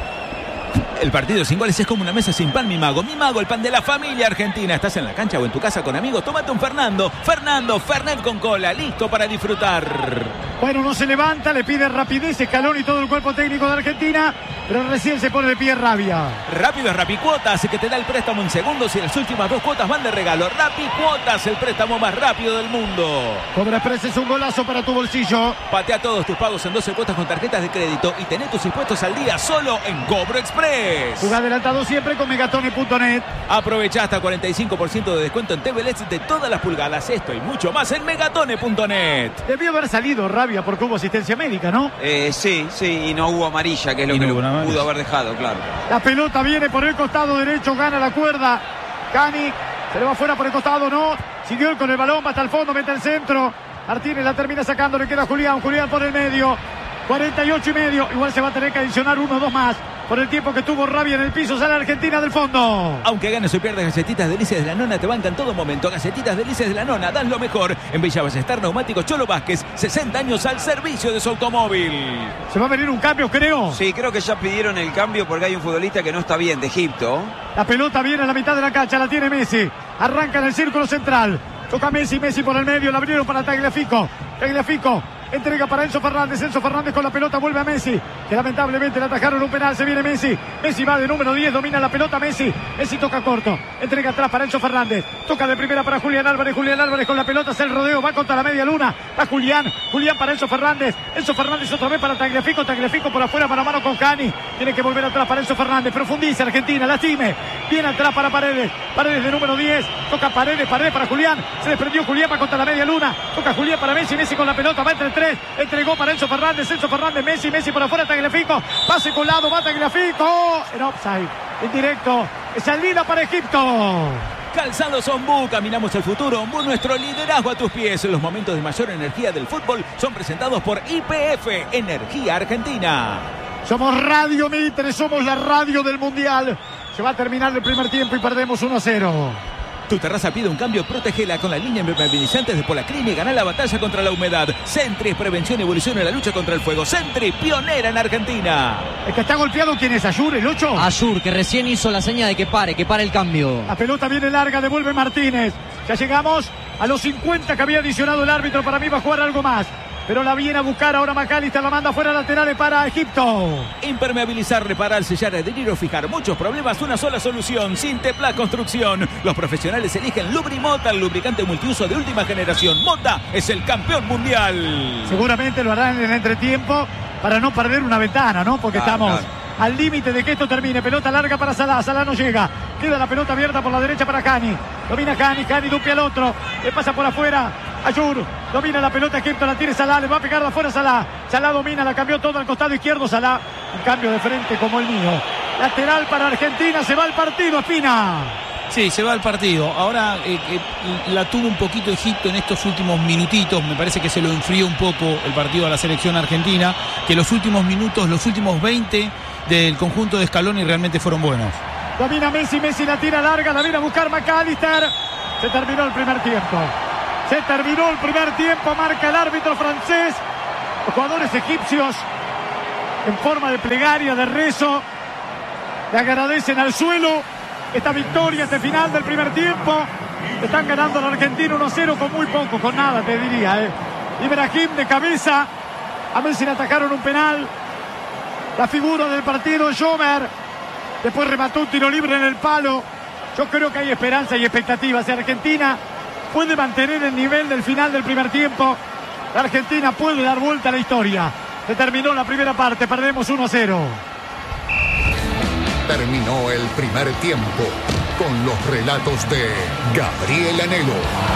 El partido sin goles es como una mesa sin pan, mi mago. Mi mago, el pan de la familia argentina. Estás en la cancha o en tu casa con amigos, tómate un Fernando. Fernando, Fernet con cola, listo para disfrutar. Bueno, no se levanta, le pide rapidez, Scaloni y todo el cuerpo técnico de Argentina, pero recién se pone de pie Rabia. Rápido es Rapicuotas, que te da el préstamo en segundos y las últimas dos cuotas van de regalo. Rapicuotas, el préstamo más rápido del mundo. Cobra Express es un golazo para tu bolsillo. Patea todos tus pagos en doce cuotas con tarjetas de crédito y tené tus impuestos al día solo en Cobro Express. Jugá adelantado siempre con megatone punto net. Aprovecha hasta cuarenta y cinco por ciento de descuento en T V L E D de todas las pulgadas. Esto y mucho más en megatone punto net. Debió haber salido Rabia porque hubo asistencia médica, ¿no? Eh, sí, sí, y no hubo amarilla, que es lo y que no le pudo haber dejado, claro. La pelota viene por el costado derecho, gana la cuerda. Cani se le va fuera por el costado, no. Siguió con el balón, va hasta el fondo, mete el centro. Martínez la termina sacando, le queda Julián. Julián por el medio. cuarenta y ocho y medio. Igual se va a tener que adicionar uno o dos más. Por el tiempo que tuvo Rabia en el piso, sale Argentina del fondo. Aunque ganes o pierdas, Galletitas Delicias de la Nona te bancan todo momento. Galletitas Delicias de la Nona, dan lo mejor. En Villa Ballester, Neumáticos Cholo Vázquez, sesenta años al servicio de su automóvil. Se va a venir un cambio, creo. Sí, creo que ya pidieron el cambio porque hay un futbolista que no está bien, de Egipto. La pelota viene a la mitad de la cancha, la tiene Messi. Arranca en el círculo central. Toca Messi, Messi por el medio, la abrieron para Tagliafico. Tagliafico entrega para Enzo Fernández. Enzo Fernández con la pelota vuelve a Messi, que lamentablemente le atajaron un penal. Se viene Messi. Messi va de número diez, domina la pelota Messi. Messi toca corto. Entrega atrás para Enzo Fernández. Toca de primera para Julián Álvarez. Julián Álvarez con la pelota, hace el rodeo, va contra la media luna. Va Julián. Julián para Enzo Fernández. Enzo Fernández otra vez para Tagliafico. Tagliafico por afuera, mano a mano con Cani. Tiene que volver atrás para Enzo Fernández. Profundiza Argentina, lastime. Viene atrás para Paredes. Paredes de número diez. Toca Paredes, Paredes para Julián. Se desprendió Julián, va contra la media luna. Toca Julián para Messi. Messi con la pelota, va entre tres. Entregó para Enzo Fernández. Enzo Fernández, Messi, Messi por afuera, Tagliafico. Pase colado, va Tagliafico. En offside. En directo. Salida para Egipto. Calzados Ombú, caminamos el futuro. Ombú, nuestro liderazgo a tus pies. Los momentos de mayor energía del fútbol son presentados por I P F, Energía Argentina. Somos Radio Mitre, somos la radio del Mundial. Se va a terminar el primer tiempo y perdemos uno a cero. Tu terraza pide un cambio, protégela con la línea impermeabilizantes de Polacrim y gana la batalla contra la humedad. Sentry, prevención y evolución en la lucha contra el fuego. Sentry, pionera en Argentina. El que está golpeado, ¿quién es? ¿Ayur, el ocho? Ayur, que recién hizo la seña de que pare, que pare el cambio. La pelota viene larga, devuelve Martínez. Ya llegamos a los cincuenta que había adicionado el árbitro. Para mí va a jugar algo más. Pero la viene a buscar ahora McAllister, la manda fuera laterales para Egipto. Impermeabilizar, reparar, sellar, adherir o fijar muchos problemas, una sola solución. Sintepla Construcción. Los profesionales eligen Lubrimota, el lubricante multiuso de última generación. Mota es el campeón mundial. Seguramente lo harán en el entretiempo para no perder una ventana, ¿no? Porque claro, estamos, claro. al límite de que esto termine. Pelota larga para Salah, Salah no llega, queda la pelota abierta por la derecha para Cani, domina Cani, Cani dupia al otro, le pasa por afuera Ayur, domina la pelota Egipto, la tiene Salah, le va a pegar de afuera Salah, Salah domina, la cambió todo al costado izquierdo, Salah, un cambio de frente como el mío, lateral para Argentina, se va el partido, Espina. Sí, se va el partido. Ahora eh, eh, la tuvo un poquito Egipto en estos últimos minutitos. Me parece que se lo enfrió un poco el partido a la selección argentina. Que los últimos minutos, los últimos veinte del conjunto de Scaloni realmente fueron buenos. Domina Messi, Messi la tira larga, la viene a buscar McAllister. Se terminó el primer tiempo. Se terminó el primer tiempo, marca el árbitro francés. Los jugadores egipcios, en forma de plegaria, de rezo, le agradecen al suelo esta victoria, este final del primer tiempo. Están ganando a la Argentina uno a cero con muy poco, con nada te diría. ¿eh? Ibrahim de cabeza. A Messi le atacaron un penal. La figura del partido, Jomer. Después remató un tiro libre en el palo. Yo creo que hay esperanza y expectativas. Si Argentina puede mantener el nivel del final del primer tiempo, la Argentina puede dar vuelta a la historia. Se terminó la primera parte, perdemos uno a cero. Terminó el primer tiempo con los relatos de Gabriel Anhelo.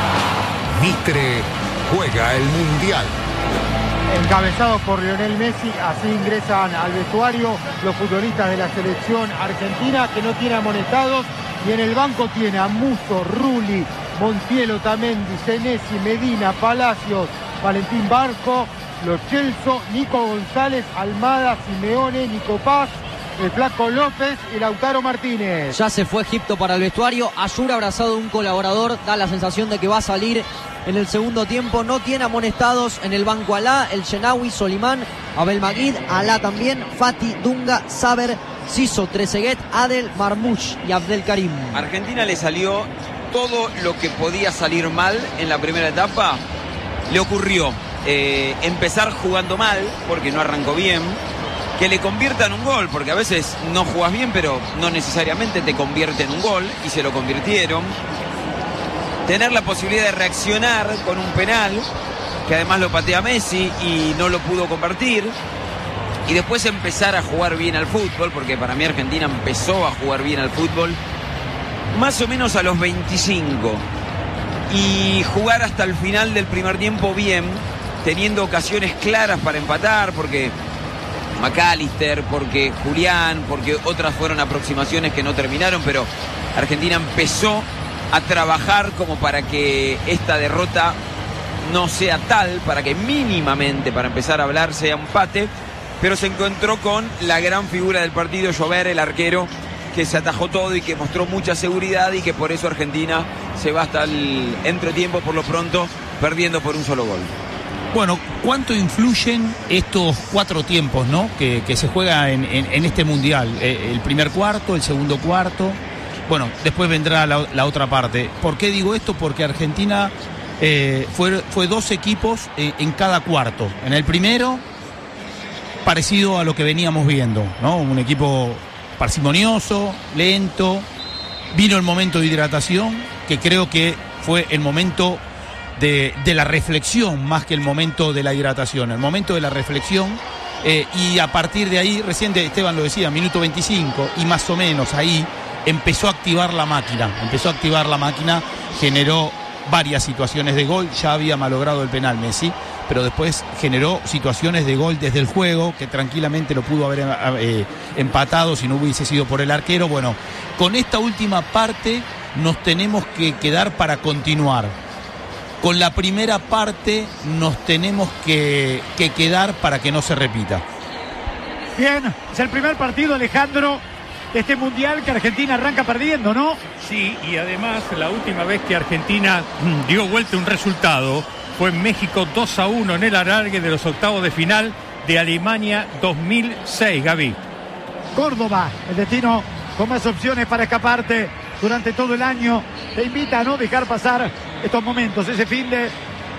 Mitre juega el Mundial. Encabezados por Lionel Messi, así ingresan al vestuario los futbolistas de la selección argentina, que no tiene amonestados, y en el banco tiene a Musso, Rulli, Montiel, Otamendi, Senesi, Medina, Palacios, Valentín Barco, Lo Celso, Nico González, Almada, Simeone, Nico Paz, el Flaco López y Lautaro Martínez. Ya se fue Egipto para el vestuario. Ayur abrazado de un colaborador, da la sensación de que va a salir en el segundo tiempo. No tiene amonestados en el banco Alá, el Shenawi, Solimán, Abel Magid, Alá también, Fati, Dunga, Saber, Siso, Trezeguet, Adel, Marmoush y Abdel Karim. Argentina le salió todo lo que podía salir mal en la primera etapa. Le ocurrió eh, empezar jugando mal, porque no arrancó bien, que le conviertan un gol, porque a veces no jugás bien, pero no necesariamente te convierten un gol, y se lo convirtieron. Tener la posibilidad de reaccionar con un penal, que además lo patea Messi y no lo pudo convertir. Y después empezar a jugar bien al fútbol, porque para mí Argentina empezó a jugar bien al fútbol más o menos a los veinticinco. Y jugar hasta el final del primer tiempo bien, teniendo ocasiones claras para empatar, porque McAllister, porque Julián, porque otras fueron aproximaciones que no terminaron, pero Argentina empezó a trabajar como para que esta derrota no sea tal, para que mínimamente, para empezar a hablar, sea empate, pero se encontró con la gran figura del partido, Jover, el arquero, que se atajó todo y que mostró mucha seguridad, y que por eso Argentina se va hasta el entretiempo, por lo pronto perdiendo por un solo gol. Bueno, ¿cuánto influyen estos cuatro tiempos, ¿no? que, que se juega en, en, en este Mundial? Eh, el primer cuarto, el segundo cuarto. Bueno, después vendrá la, la otra parte. ¿Por qué digo esto? Porque Argentina eh, fue, fue dos equipos eh, en cada cuarto. En el primero, parecido a lo que veníamos viendo, ¿no? Un equipo parsimonioso, lento. Vino el momento de hidratación, que creo que fue el momento De, de la reflexión más que el momento de la hidratación, el momento de la reflexión, eh, y a partir de ahí, recién Esteban lo decía, minuto veinticinco, y más o menos ahí empezó a activar la máquina, empezó a activar la máquina, generó varias situaciones de gol, ya había malogrado el penal Messi, pero después generó situaciones de gol desde el juego, que tranquilamente lo pudo haber eh, empatado si no hubiese sido por el arquero. Bueno, con esta última parte nos tenemos que quedar para continuar. Con la primera parte nos tenemos que, que quedar para que no se repita. Bien, es el primer partido, Alejandro, de este Mundial que Argentina arranca perdiendo, ¿no? Sí, y además la última vez que Argentina dio vuelta un resultado fue en México dos a uno en el alargue de los octavos de final de Alemania dos mil seis, Gaby. Córdoba, el destino con más opciones para escaparte durante todo el año. Te invita a no dejar pasar estos momentos, ese fin de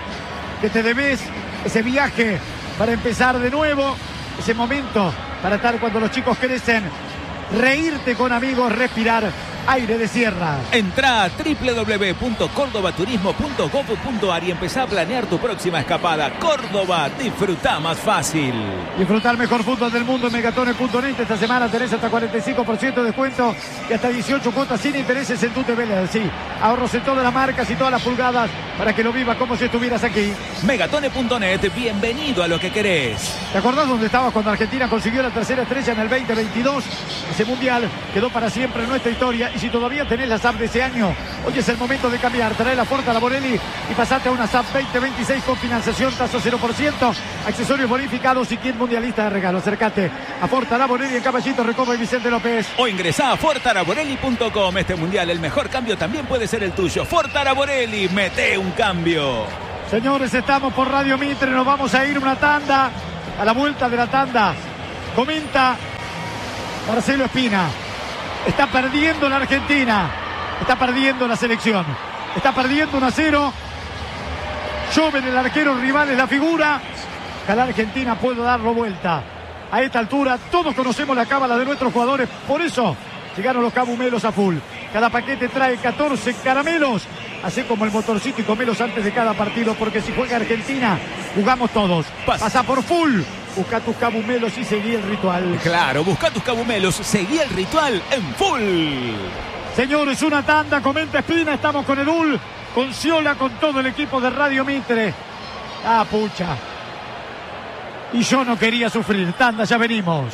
que te debes, ese viaje para empezar de nuevo, ese momento para estar cuando los chicos crecen, reírte con amigos, respirar Aire de Sierra. Entrá a doble u doble u doble u punto córdoba turismo punto gob punto ar y empezá a planear tu próxima escapada. Córdoba, disfruta más fácil. Disfrutar mejor fútbol del mundo en Megatone punto net. Esta semana tenés hasta cuarenta y cinco por ciento de descuento y hasta dieciocho cuotas sin intereses en tu T V. Sí, ahorros en todas las marcas y todas las pulgadas para que lo vivas como si estuvieras aquí. Megatone punto net, bienvenido a lo que querés. ¿Te acordás dónde estabas cuando Argentina consiguió la tercera estrella en el veinte veintidós? Ese mundial quedó para siempre en nuestra historia. Y si todavía tenés la S A P de ese año, hoy es el momento de cambiar. Trae la Ford Laborelli y pasate a una S A P veinte veintiséis con financiación, tasa cero por ciento, accesorios bonificados y kit mundialista de regalo. Acércate a Ford Laborelli en Caballito, Recoba y Vicente López. O ingresá a ford araborelli punto com. Este mundial, el mejor cambio también puede ser el tuyo. Ford Araborelli, mete un cambio. Señores, estamos por Radio Mitre, nos vamos a ir una tanda. A la vuelta de la tanda, comenta Marcelo Espina. Está perdiendo la Argentina, está perdiendo la selección, está perdiendo uno a cero. Joven, el arquero rival, es la figura. Que a la Argentina puedo darlo vuelta. A esta altura todos conocemos la cábala de nuestros jugadores, por eso llegaron los cabumelos a full. Cada paquete trae catorce caramelos. Así como el motorcito y comelos antes de cada partido, porque si juega Argentina, jugamos todos. Pasa, Pasa por full. Busca tus cabumelos y seguí el ritual. Claro, busca tus cabumelos, seguí el ritual en full. Señores, una tanda, comenta Espina, estamos con Edul, con Ciola, con todo el equipo de Radio Mitre. Ah, pucha. Y yo no quería sufrir. Tanda, ya venimos.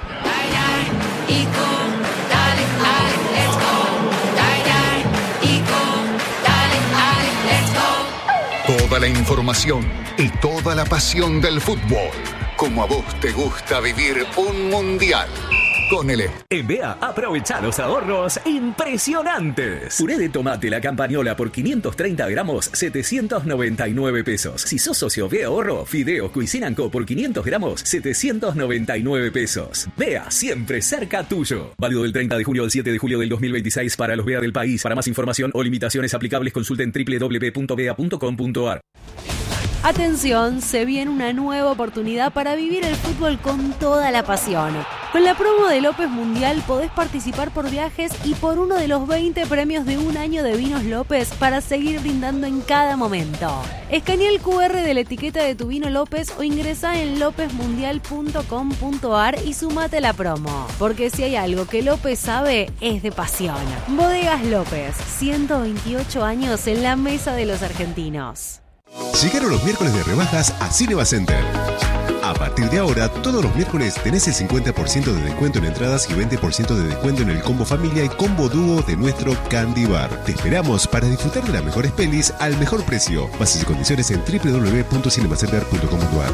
Toda la información y toda la pasión del fútbol. Como a vos te gusta vivir un mundial. Con el... En B A, aprovecha los ahorros impresionantes. Puré de tomate La Campañola por quinientos treinta gramos, setecientos noventa y nueve pesos. Si sos socio B A Ahorro, Fideos Cuisine and Co por quinientos gramos, setecientos noventa y nueve pesos. B A, siempre cerca tuyo. Válido del treinta de junio al siete de julio del dos mil veintiséis para los B A del país. Para más información o limitaciones aplicables, consulten doble u doble u doble u punto b a punto com punto ar. Atención, se viene una nueva oportunidad para vivir el fútbol con toda la pasión. Con la promo de López Mundial podés participar por viajes y por uno de los veinte premios de un año de Vinos López para seguir brindando en cada momento. Escanea el cu erre de la etiqueta de tu vino López o ingresá en lópez mundial punto com punto ar y sumate a la promo. Porque si hay algo que López sabe, es de pasión. Bodegas López, ciento veintiocho años en la mesa de los argentinos. Llegaron los miércoles de rebajas a Cinema Center. A partir de ahora, todos los miércoles tenés el cincuenta por ciento de descuento en entradas y veinte por ciento de descuento en el combo familia y combo dúo de nuestro Candy Bar. Te esperamos para disfrutar de las mejores pelis al mejor precio. Bases y condiciones en doble u doble u doble u punto cinemacenter punto com punto ar.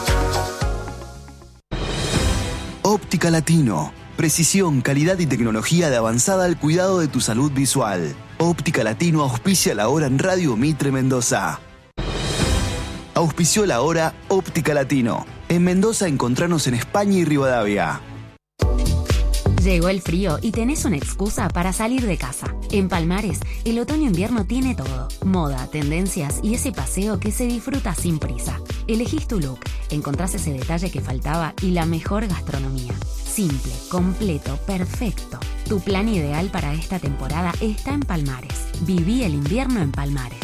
Óptica Latino. Precisión, calidad y tecnología de avanzada al cuidado de tu salud visual. Óptica Latino auspicia la hora en Radio Mitre Mendoza. Auspició la hora Óptica Latino. En Mendoza encontrarnos en España y Rivadavia. Llegó el frío y tenés una excusa para salir de casa. En Palmares, el otoño-invierno tiene todo. Moda, tendencias y ese paseo que se disfruta sin prisa. Elegís tu look, encontrás ese detalle que faltaba y la mejor gastronomía. Simple, completo, perfecto. Tu plan ideal para esta temporada está en Palmares. Viví el invierno en Palmares.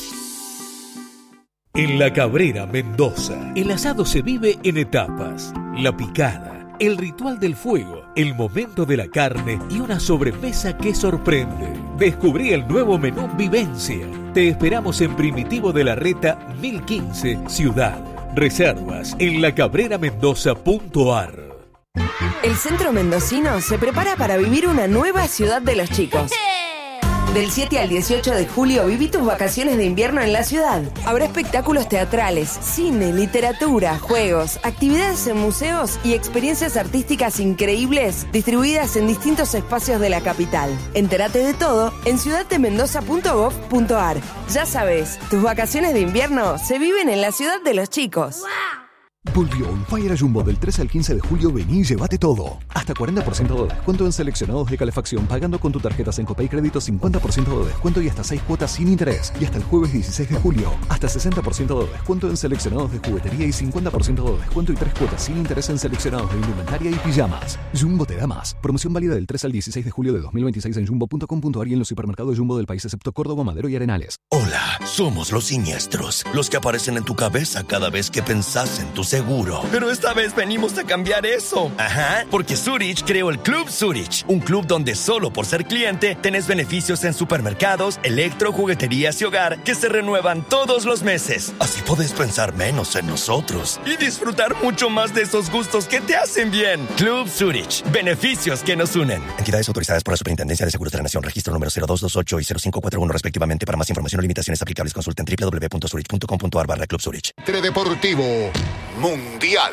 En La Cabrera, Mendoza, el asado se vive en etapas. La picada, el ritual del fuego, el momento de la carne y una sobremesa que sorprende. Descubrí el nuevo menú Vivencia. Te esperamos en Primitivo de la Reta mil quince, Ciudad. Reservas en la cabrera mendoza punto ar. El centro mendocino se prepara para vivir una nueva ciudad de los chicos. Del siete al dieciocho de julio viví tus vacaciones de invierno en la ciudad. Habrá espectáculos teatrales, cine, literatura, juegos, actividades en museos y experiencias artísticas increíbles distribuidas en distintos espacios de la capital. Entérate de todo en ciudad de mendoza punto gob punto ar. Ya sabes, tus vacaciones de invierno se viven en la ciudad de los chicos. Volvió On Fire a Jumbo del trece al quince de julio. Vení y llévate todo. Hasta cuarenta por ciento de descuento en seleccionados de calefacción pagando con tu tarjeta Sencopay Crédito, cincuenta por ciento de descuento y hasta seis cuotas sin interés. Y hasta el jueves dieciséis de julio, hasta sesenta por ciento de descuento en seleccionados de juguetería y cincuenta por ciento de descuento y tres cuotas sin interés en seleccionados de indumentaria y pijamas. Jumbo te da más. Promoción válida del trece al dieciséis de julio de dos mil veintiséis en jumbo punto com punto ar y en los supermercados Jumbo del país excepto Córdoba, Madero y Arenales. Hola, somos los siniestros, los que aparecen en tu cabeza cada vez que pensás en tu seguro. Pero esta vez venimos a cambiar eso. Ajá, porque Zurich creó el Club Zurich, un club donde solo por ser cliente tenés beneficios en supermercados, electro, jugueterías y hogar que se renuevan todos los meses. Así podés pensar menos en nosotros y disfrutar mucho más de esos gustos que te hacen bien. Club Zurich, beneficios que nos unen. Entidades autorizadas por la Superintendencia de Seguros de la Nación, registro número cero dos dos ocho y cero cinco cuatro uno respectivamente. Para más información o limitaciones aplicables consulta en doble u doble u doble u punto zurich punto com punto ar barra Club Zurich. Teledeportivo Mundial.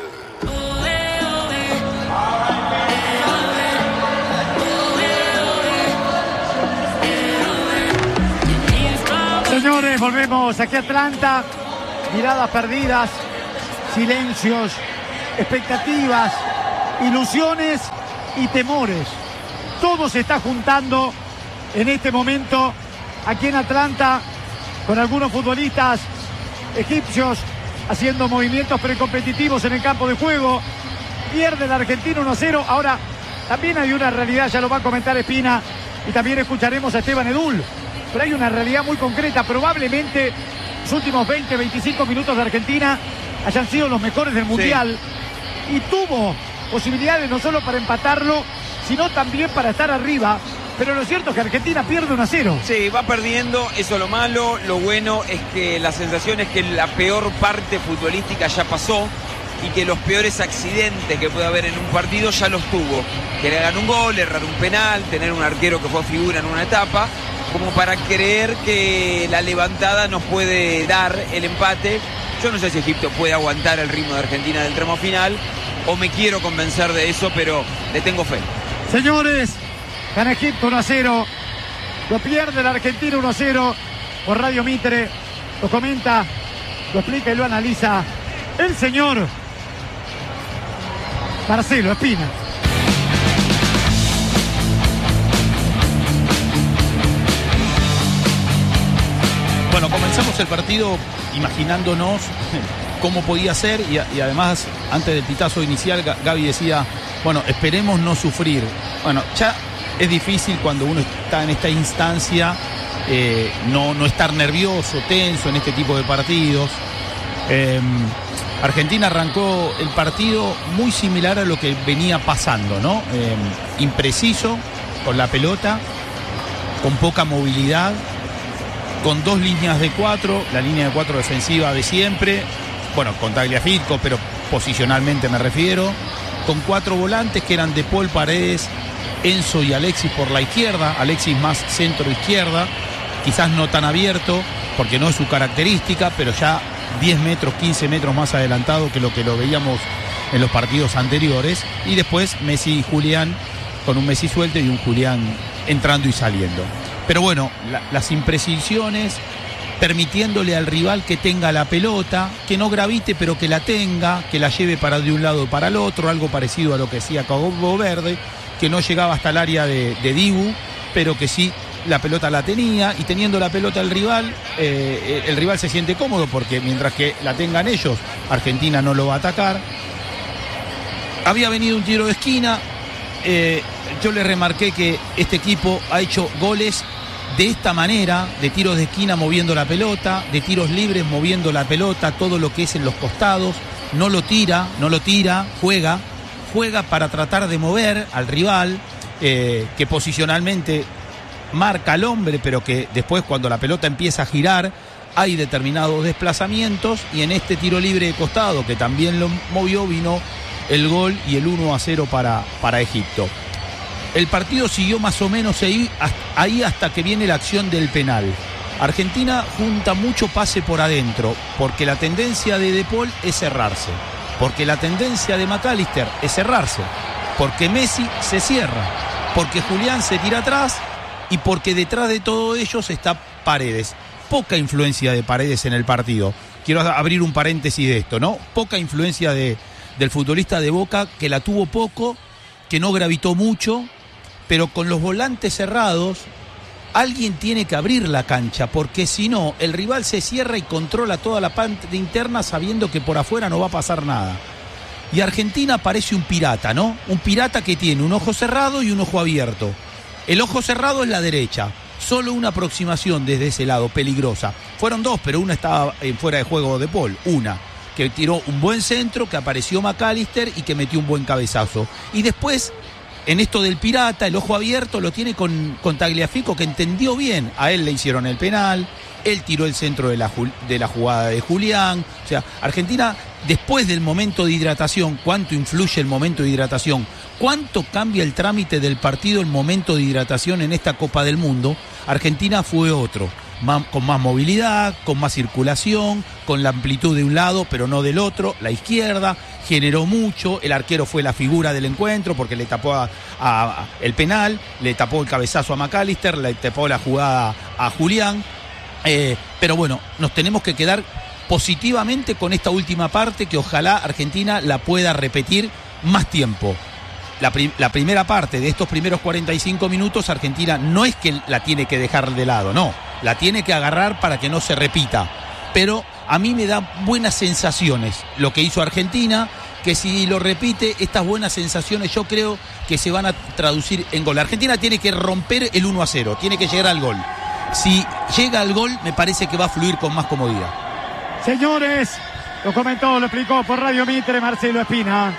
Señores, volvemos aquí a Atlanta. Miradas perdidas, silencios, expectativas, ilusiones y temores. Todo se está juntando en este momento aquí en Atlanta con algunos futbolistas egipcios haciendo movimientos precompetitivos en el campo de juego. Pierde la Argentina uno a cero. Ahora, también hay una realidad, ya lo va a comentar Espina, y también escucharemos a Esteban Edul. Pero hay una realidad muy concreta. Probablemente los últimos veinte, veinticinco minutos de Argentina hayan sido los mejores del Mundial. Sí. Y tuvo posibilidades no solo para empatarlo, sino también para estar arriba. Pero lo cierto es que Argentina pierde uno a cero. Sí, va perdiendo, eso es lo malo. Lo bueno es que la sensación es que la peor parte futbolística ya pasó y que los peores accidentes que puede haber en un partido ya los tuvo. Que le hagan un gol, errar un penal, tener un arquero que fue figura en una etapa, como para creer que la levantada nos puede dar el empate. Yo no sé si Egipto puede aguantar el ritmo de Argentina del tramo final, o me quiero convencer de eso, pero le tengo fe. Señores, gana Egipto uno a cero. Lo pierde la Argentina uno a cero. Por Radio Mitre lo comenta, lo explica y lo analiza el señor Marcelo Espina. Bueno, comenzamos el partido imaginándonos cómo podía ser y, y además antes del pitazo inicial Gaby decía, bueno, esperemos no sufrir. Bueno, ya es difícil cuando uno está en esta instancia eh, no, no estar nervioso, tenso en este tipo de partidos. Eh, Argentina arrancó el partido muy similar a lo que venía pasando, ¿no? Eh, impreciso con la pelota, con poca movilidad, con dos líneas de cuatro, la línea de cuatro defensiva de siempre, bueno, con Tagliafico, pero posicionalmente me refiero, con cuatro volantes que eran De Paul, Paredes, Enzo y Alexis por la izquierda, Alexis más centro-izquierda, quizás no tan abierto, porque no es su característica, pero ya diez metros, quince metros más adelantado que lo que lo veíamos en los partidos anteriores, y después Messi y Julián, con un Messi suelto y un Julián entrando y saliendo. Pero bueno, la, las imprecisiones, permitiéndole al rival que tenga la pelota, que no gravite pero que la tenga, que la lleve para de un lado para el otro, algo parecido a lo que hacía Cabo Verde, que no llegaba hasta el área de, de Dibu, pero que sí la pelota la tenía, y teniendo la pelota el rival, eh, el rival se siente cómodo porque mientras que la tengan ellos, Argentina no lo va a atacar. Había venido un tiro de esquina, eh, yo le remarqué que este equipo ha hecho goles de esta manera, de tiros de esquina moviendo la pelota, de tiros libres moviendo la pelota, todo lo que es en los costados, no lo tira, no lo tira, juega, juega para tratar de mover al rival, eh, que posicionalmente marca al hombre, pero que después cuando la pelota empieza a girar hay determinados desplazamientos, y en este tiro libre de costado que también lo movió vino el gol y el uno a cero para, para Egipto. El partido siguió más o menos ahí, ahí hasta que viene la acción del penal. Argentina junta mucho pase por adentro, porque la tendencia de De Paul es cerrarse, porque la tendencia de McAllister es cerrarse, porque Messi se cierra, porque Julián se tira atrás y porque detrás de todos ellos está Paredes. Poca influencia de Paredes en el partido. quiero abrir un paréntesis de esto, ¿no? Poca influencia de, del futbolista de Boca, que la tuvo poco, que no gravitó mucho, pero con los volantes cerrados, alguien tiene que abrir la cancha, porque si no, el rival se cierra y controla toda la parte interna sabiendo que por afuera no va a pasar nada. Y Argentina parece un pirata, ¿no? Un pirata que tiene un ojo cerrado y un ojo abierto. El ojo cerrado es la derecha. Solo una aproximación desde ese lado, peligrosa. Fueron dos, pero una estaba en fuera de juego de Paul. Una, que tiró un buen centro, que apareció McAllister y que metió un buen cabezazo. Y después, en esto del pirata, el ojo abierto lo tiene con, con Tagliafico, que entendió bien. A él le hicieron el penal, él tiró el centro de la, de la jugada de Julián. O sea, Argentina, después del momento de hidratación, ¿cuánto influye el momento de hidratación? ¿Cuánto cambia el trámite del partido el momento de hidratación en esta Copa del Mundo? Argentina fue otro, más, con más movilidad, con más circulación, con la amplitud de un lado, pero no del otro, la izquierda, generó mucho, el arquero fue la figura del encuentro porque le tapó a, a, el penal, le tapó el cabezazo a McAllister, le tapó la jugada a Julián, eh, pero bueno, nos tenemos que quedar positivamente con esta última parte, que ojalá Argentina la pueda repetir más tiempo. La, prim- la primera parte de estos primeros cuarenta y cinco minutos, Argentina no es que la tiene que dejar de lado, no, la tiene que agarrar para que no se repita, pero a mí me da buenas sensaciones lo que hizo Argentina, que si lo repite, estas buenas sensaciones yo creo que se van a traducir en gol. Argentina tiene que romper el uno a cero, tiene que llegar al gol. Si llega al gol, me parece que va a fluir con más comodidad. Señores, lo comentó, lo explicó por Radio Mitre Marcelo Espina.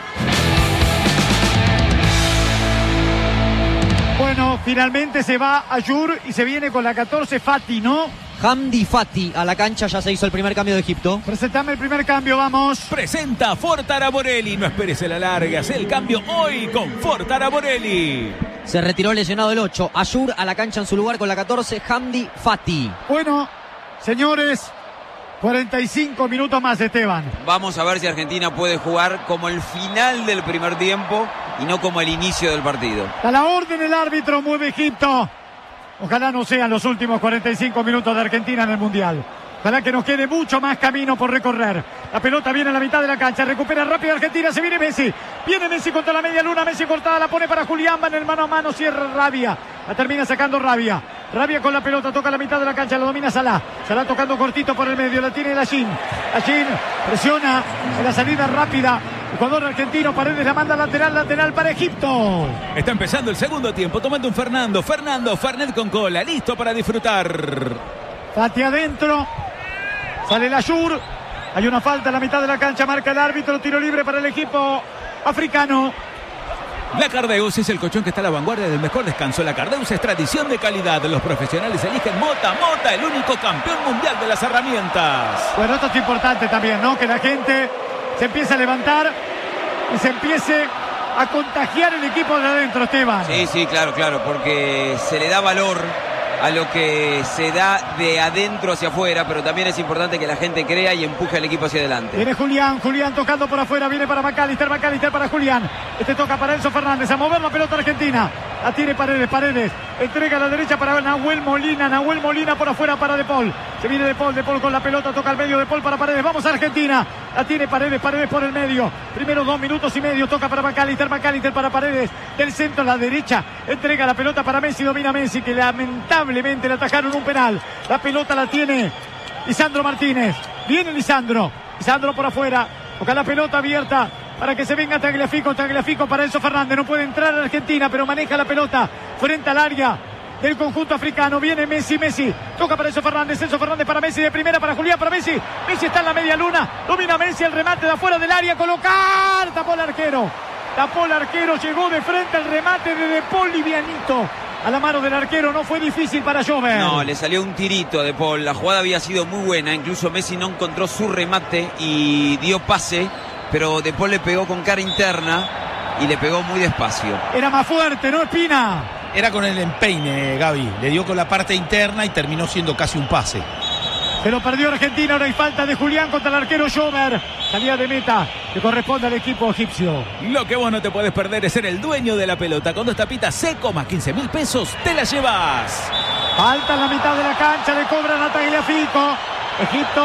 Bueno, finalmente se va Ayur y se viene con la catorce Fati, ¿no? Hamdi Fati a la cancha, ya se hizo el primer cambio de Egipto. Presentame el primer cambio, vamos. Presenta Ford Araborelli, no esperes a la larga, haz el cambio hoy con Ford Araborelli. Se retiró lesionado el ocho, Ayur a la cancha en su lugar con la catorce, Hamdi Fati. Bueno, señores, cuarenta y cinco minutos más, Esteban. Vamos a ver si Argentina puede jugar como el final del primer tiempo y no como el inicio del partido. A la orden el árbitro, mueve Egipto. Ojalá no sean los últimos cuarenta y cinco minutos de Argentina en el Mundial. Ojalá que nos quede mucho más camino por recorrer. La pelota viene a la mitad de la cancha, recupera rápido Argentina, se viene Messi. Viene Messi contra la media luna, Messi cortada, la pone para Julián, va en el mano a mano, cierra Rabia. La termina sacando Rabia. Rabia con la pelota, toca la mitad de la cancha, la domina Salah. Salah tocando cortito por el medio, la tiene Lachin. Lachin presiona en la salida rápida. El jugador argentino, Paredes la manda lateral, lateral para Egipto. Está empezando el segundo tiempo, tomando un Fernando. Fernando, Fernet con cola, listo para disfrutar. Fati adentro. Sale el Ayur. Hay una falta en la mitad de la cancha, marca el árbitro, tiro libre para el equipo africano. La Cardeus es el colchón que está a la vanguardia del mejor descanso. La Cardeus es tradición de calidad. Los profesionales eligen Mota. Mota, el único campeón mundial de las herramientas. Bueno, esto es importante también, ¿no? Que la gente se empiece a levantar y se empiece a contagiar el equipo de adentro, Esteban. Sí, sí, claro, claro, porque se le da valor a lo que se da de adentro hacia afuera, pero también es importante que la gente crea y empuje al equipo hacia adelante. Viene Julián, Julián tocando por afuera, viene para McAllister, McAllister para Julián. Este toca para Enzo Fernández, a mover la pelota argentina. La tiene Paredes, Paredes, entrega a la derecha para Nahuel Molina, Nahuel Molina por afuera para De Paul. Se viene De Paul, De Paul con la pelota, toca al medio, De Paul para Paredes, vamos a Argentina. La tiene Paredes, Paredes por el medio. Primero dos minutos y medio, toca para McAllister, McAllister para Paredes. Del centro a la derecha, entrega la pelota para Messi, domina Messi, que lamentablemente le atajaron un penal. La pelota la tiene Lisandro Martínez. Viene Lisandro, Lisandro por afuera, toca la pelota abierta para que se venga Tagliafico, Tagliafico para Enzo Fernández, no puede entrar a Argentina, pero maneja la pelota frente al área del conjunto africano. Viene Messi, Messi, toca para Enzo Fernández, Enzo Fernández para Messi, de primera para Julián, para Messi, Messi está en la media luna, domina Messi, el remate de afuera del área, colocar, tapó el arquero, tapó el arquero, llegó de frente al remate de De Paul, livianito a la mano del arquero, no fue difícil para Jover. No, le salió un tirito a De Paul, la jugada había sido muy buena, incluso Messi no encontró su remate y dio pase, pero De Paul le pegó con cara interna y le pegó muy despacio. Era más fuerte, ¿no, Espina? Era con el empeine, Gaby. Le dio con la parte interna y terminó siendo casi un pase. Se lo perdió Argentina, ahora hay falta de Julián contra el arquero Jover. Salida de meta que corresponde al equipo egipcio. Lo que vos no te podés perder es ser el dueño de la pelota. Con dos tapitas Seco más quince mil pesos, te la llevas. Falta en la mitad de la cancha, le cobran a Tagliafico. Egipto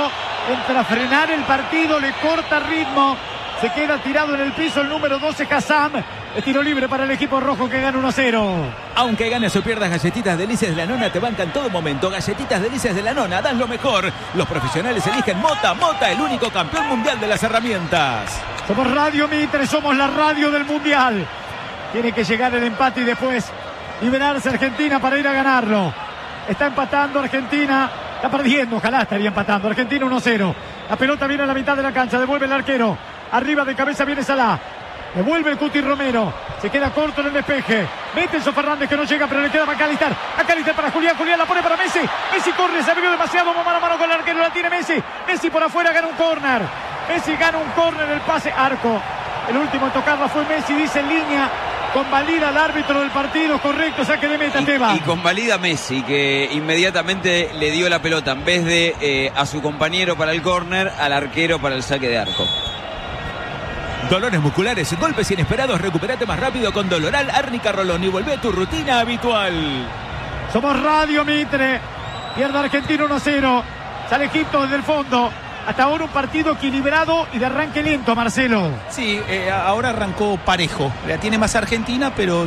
entra a frenar el partido, le corta ritmo. Se queda tirado en el piso el número doce, Hassam. Es tiro libre para el equipo rojo que gana uno a cero. Aunque ganes o pierdas, Galletitas Delicias de la Nona te bancan en todo momento. Galletitas Delicias de la Nona, dan lo mejor. Los profesionales eligen Mota. Mota, el único campeón mundial de las herramientas. Somos Radio Mitre, somos la radio del mundial. Tiene que llegar el empate y después liberarse Argentina para ir a ganarlo. Está empatando Argentina. Está perdiendo, ojalá estaría empatando. Argentina uno a cero. La pelota viene a la mitad de la cancha. Devuelve el arquero. Arriba de cabeza viene Salah. Devuelve el Cuti Romero. Se queda corto en el despeje. Mete Enzo Fernández que no llega, pero le queda McAllister. McAllister para Julián. Julián la pone para Messi. Messi corre, se abrió demasiado. Mano a mano con el arquero. La tiene Messi. Messi por afuera gana un córner. Messi gana un córner. El pase arco. El último en tocarla fue Messi. Dice en línea. Convalida al árbitro del partido. Correcto. Saque de meta, Teba. Y convalida Messi, que inmediatamente le dio la pelota en vez de eh, a su compañero para el córner, al arquero para el saque de arco. Dolores musculares, golpes inesperados, recupérate más rápido con Doloral, Árnica Rolón y vuelve a tu rutina habitual. Somos Radio Mitre. Pierde Argentina uno a cero. Sale Egipto desde el fondo. Hasta ahora un partido equilibrado y de arranque lento, Marcelo. Sí, eh, ahora arrancó parejo. La tiene más Argentina, pero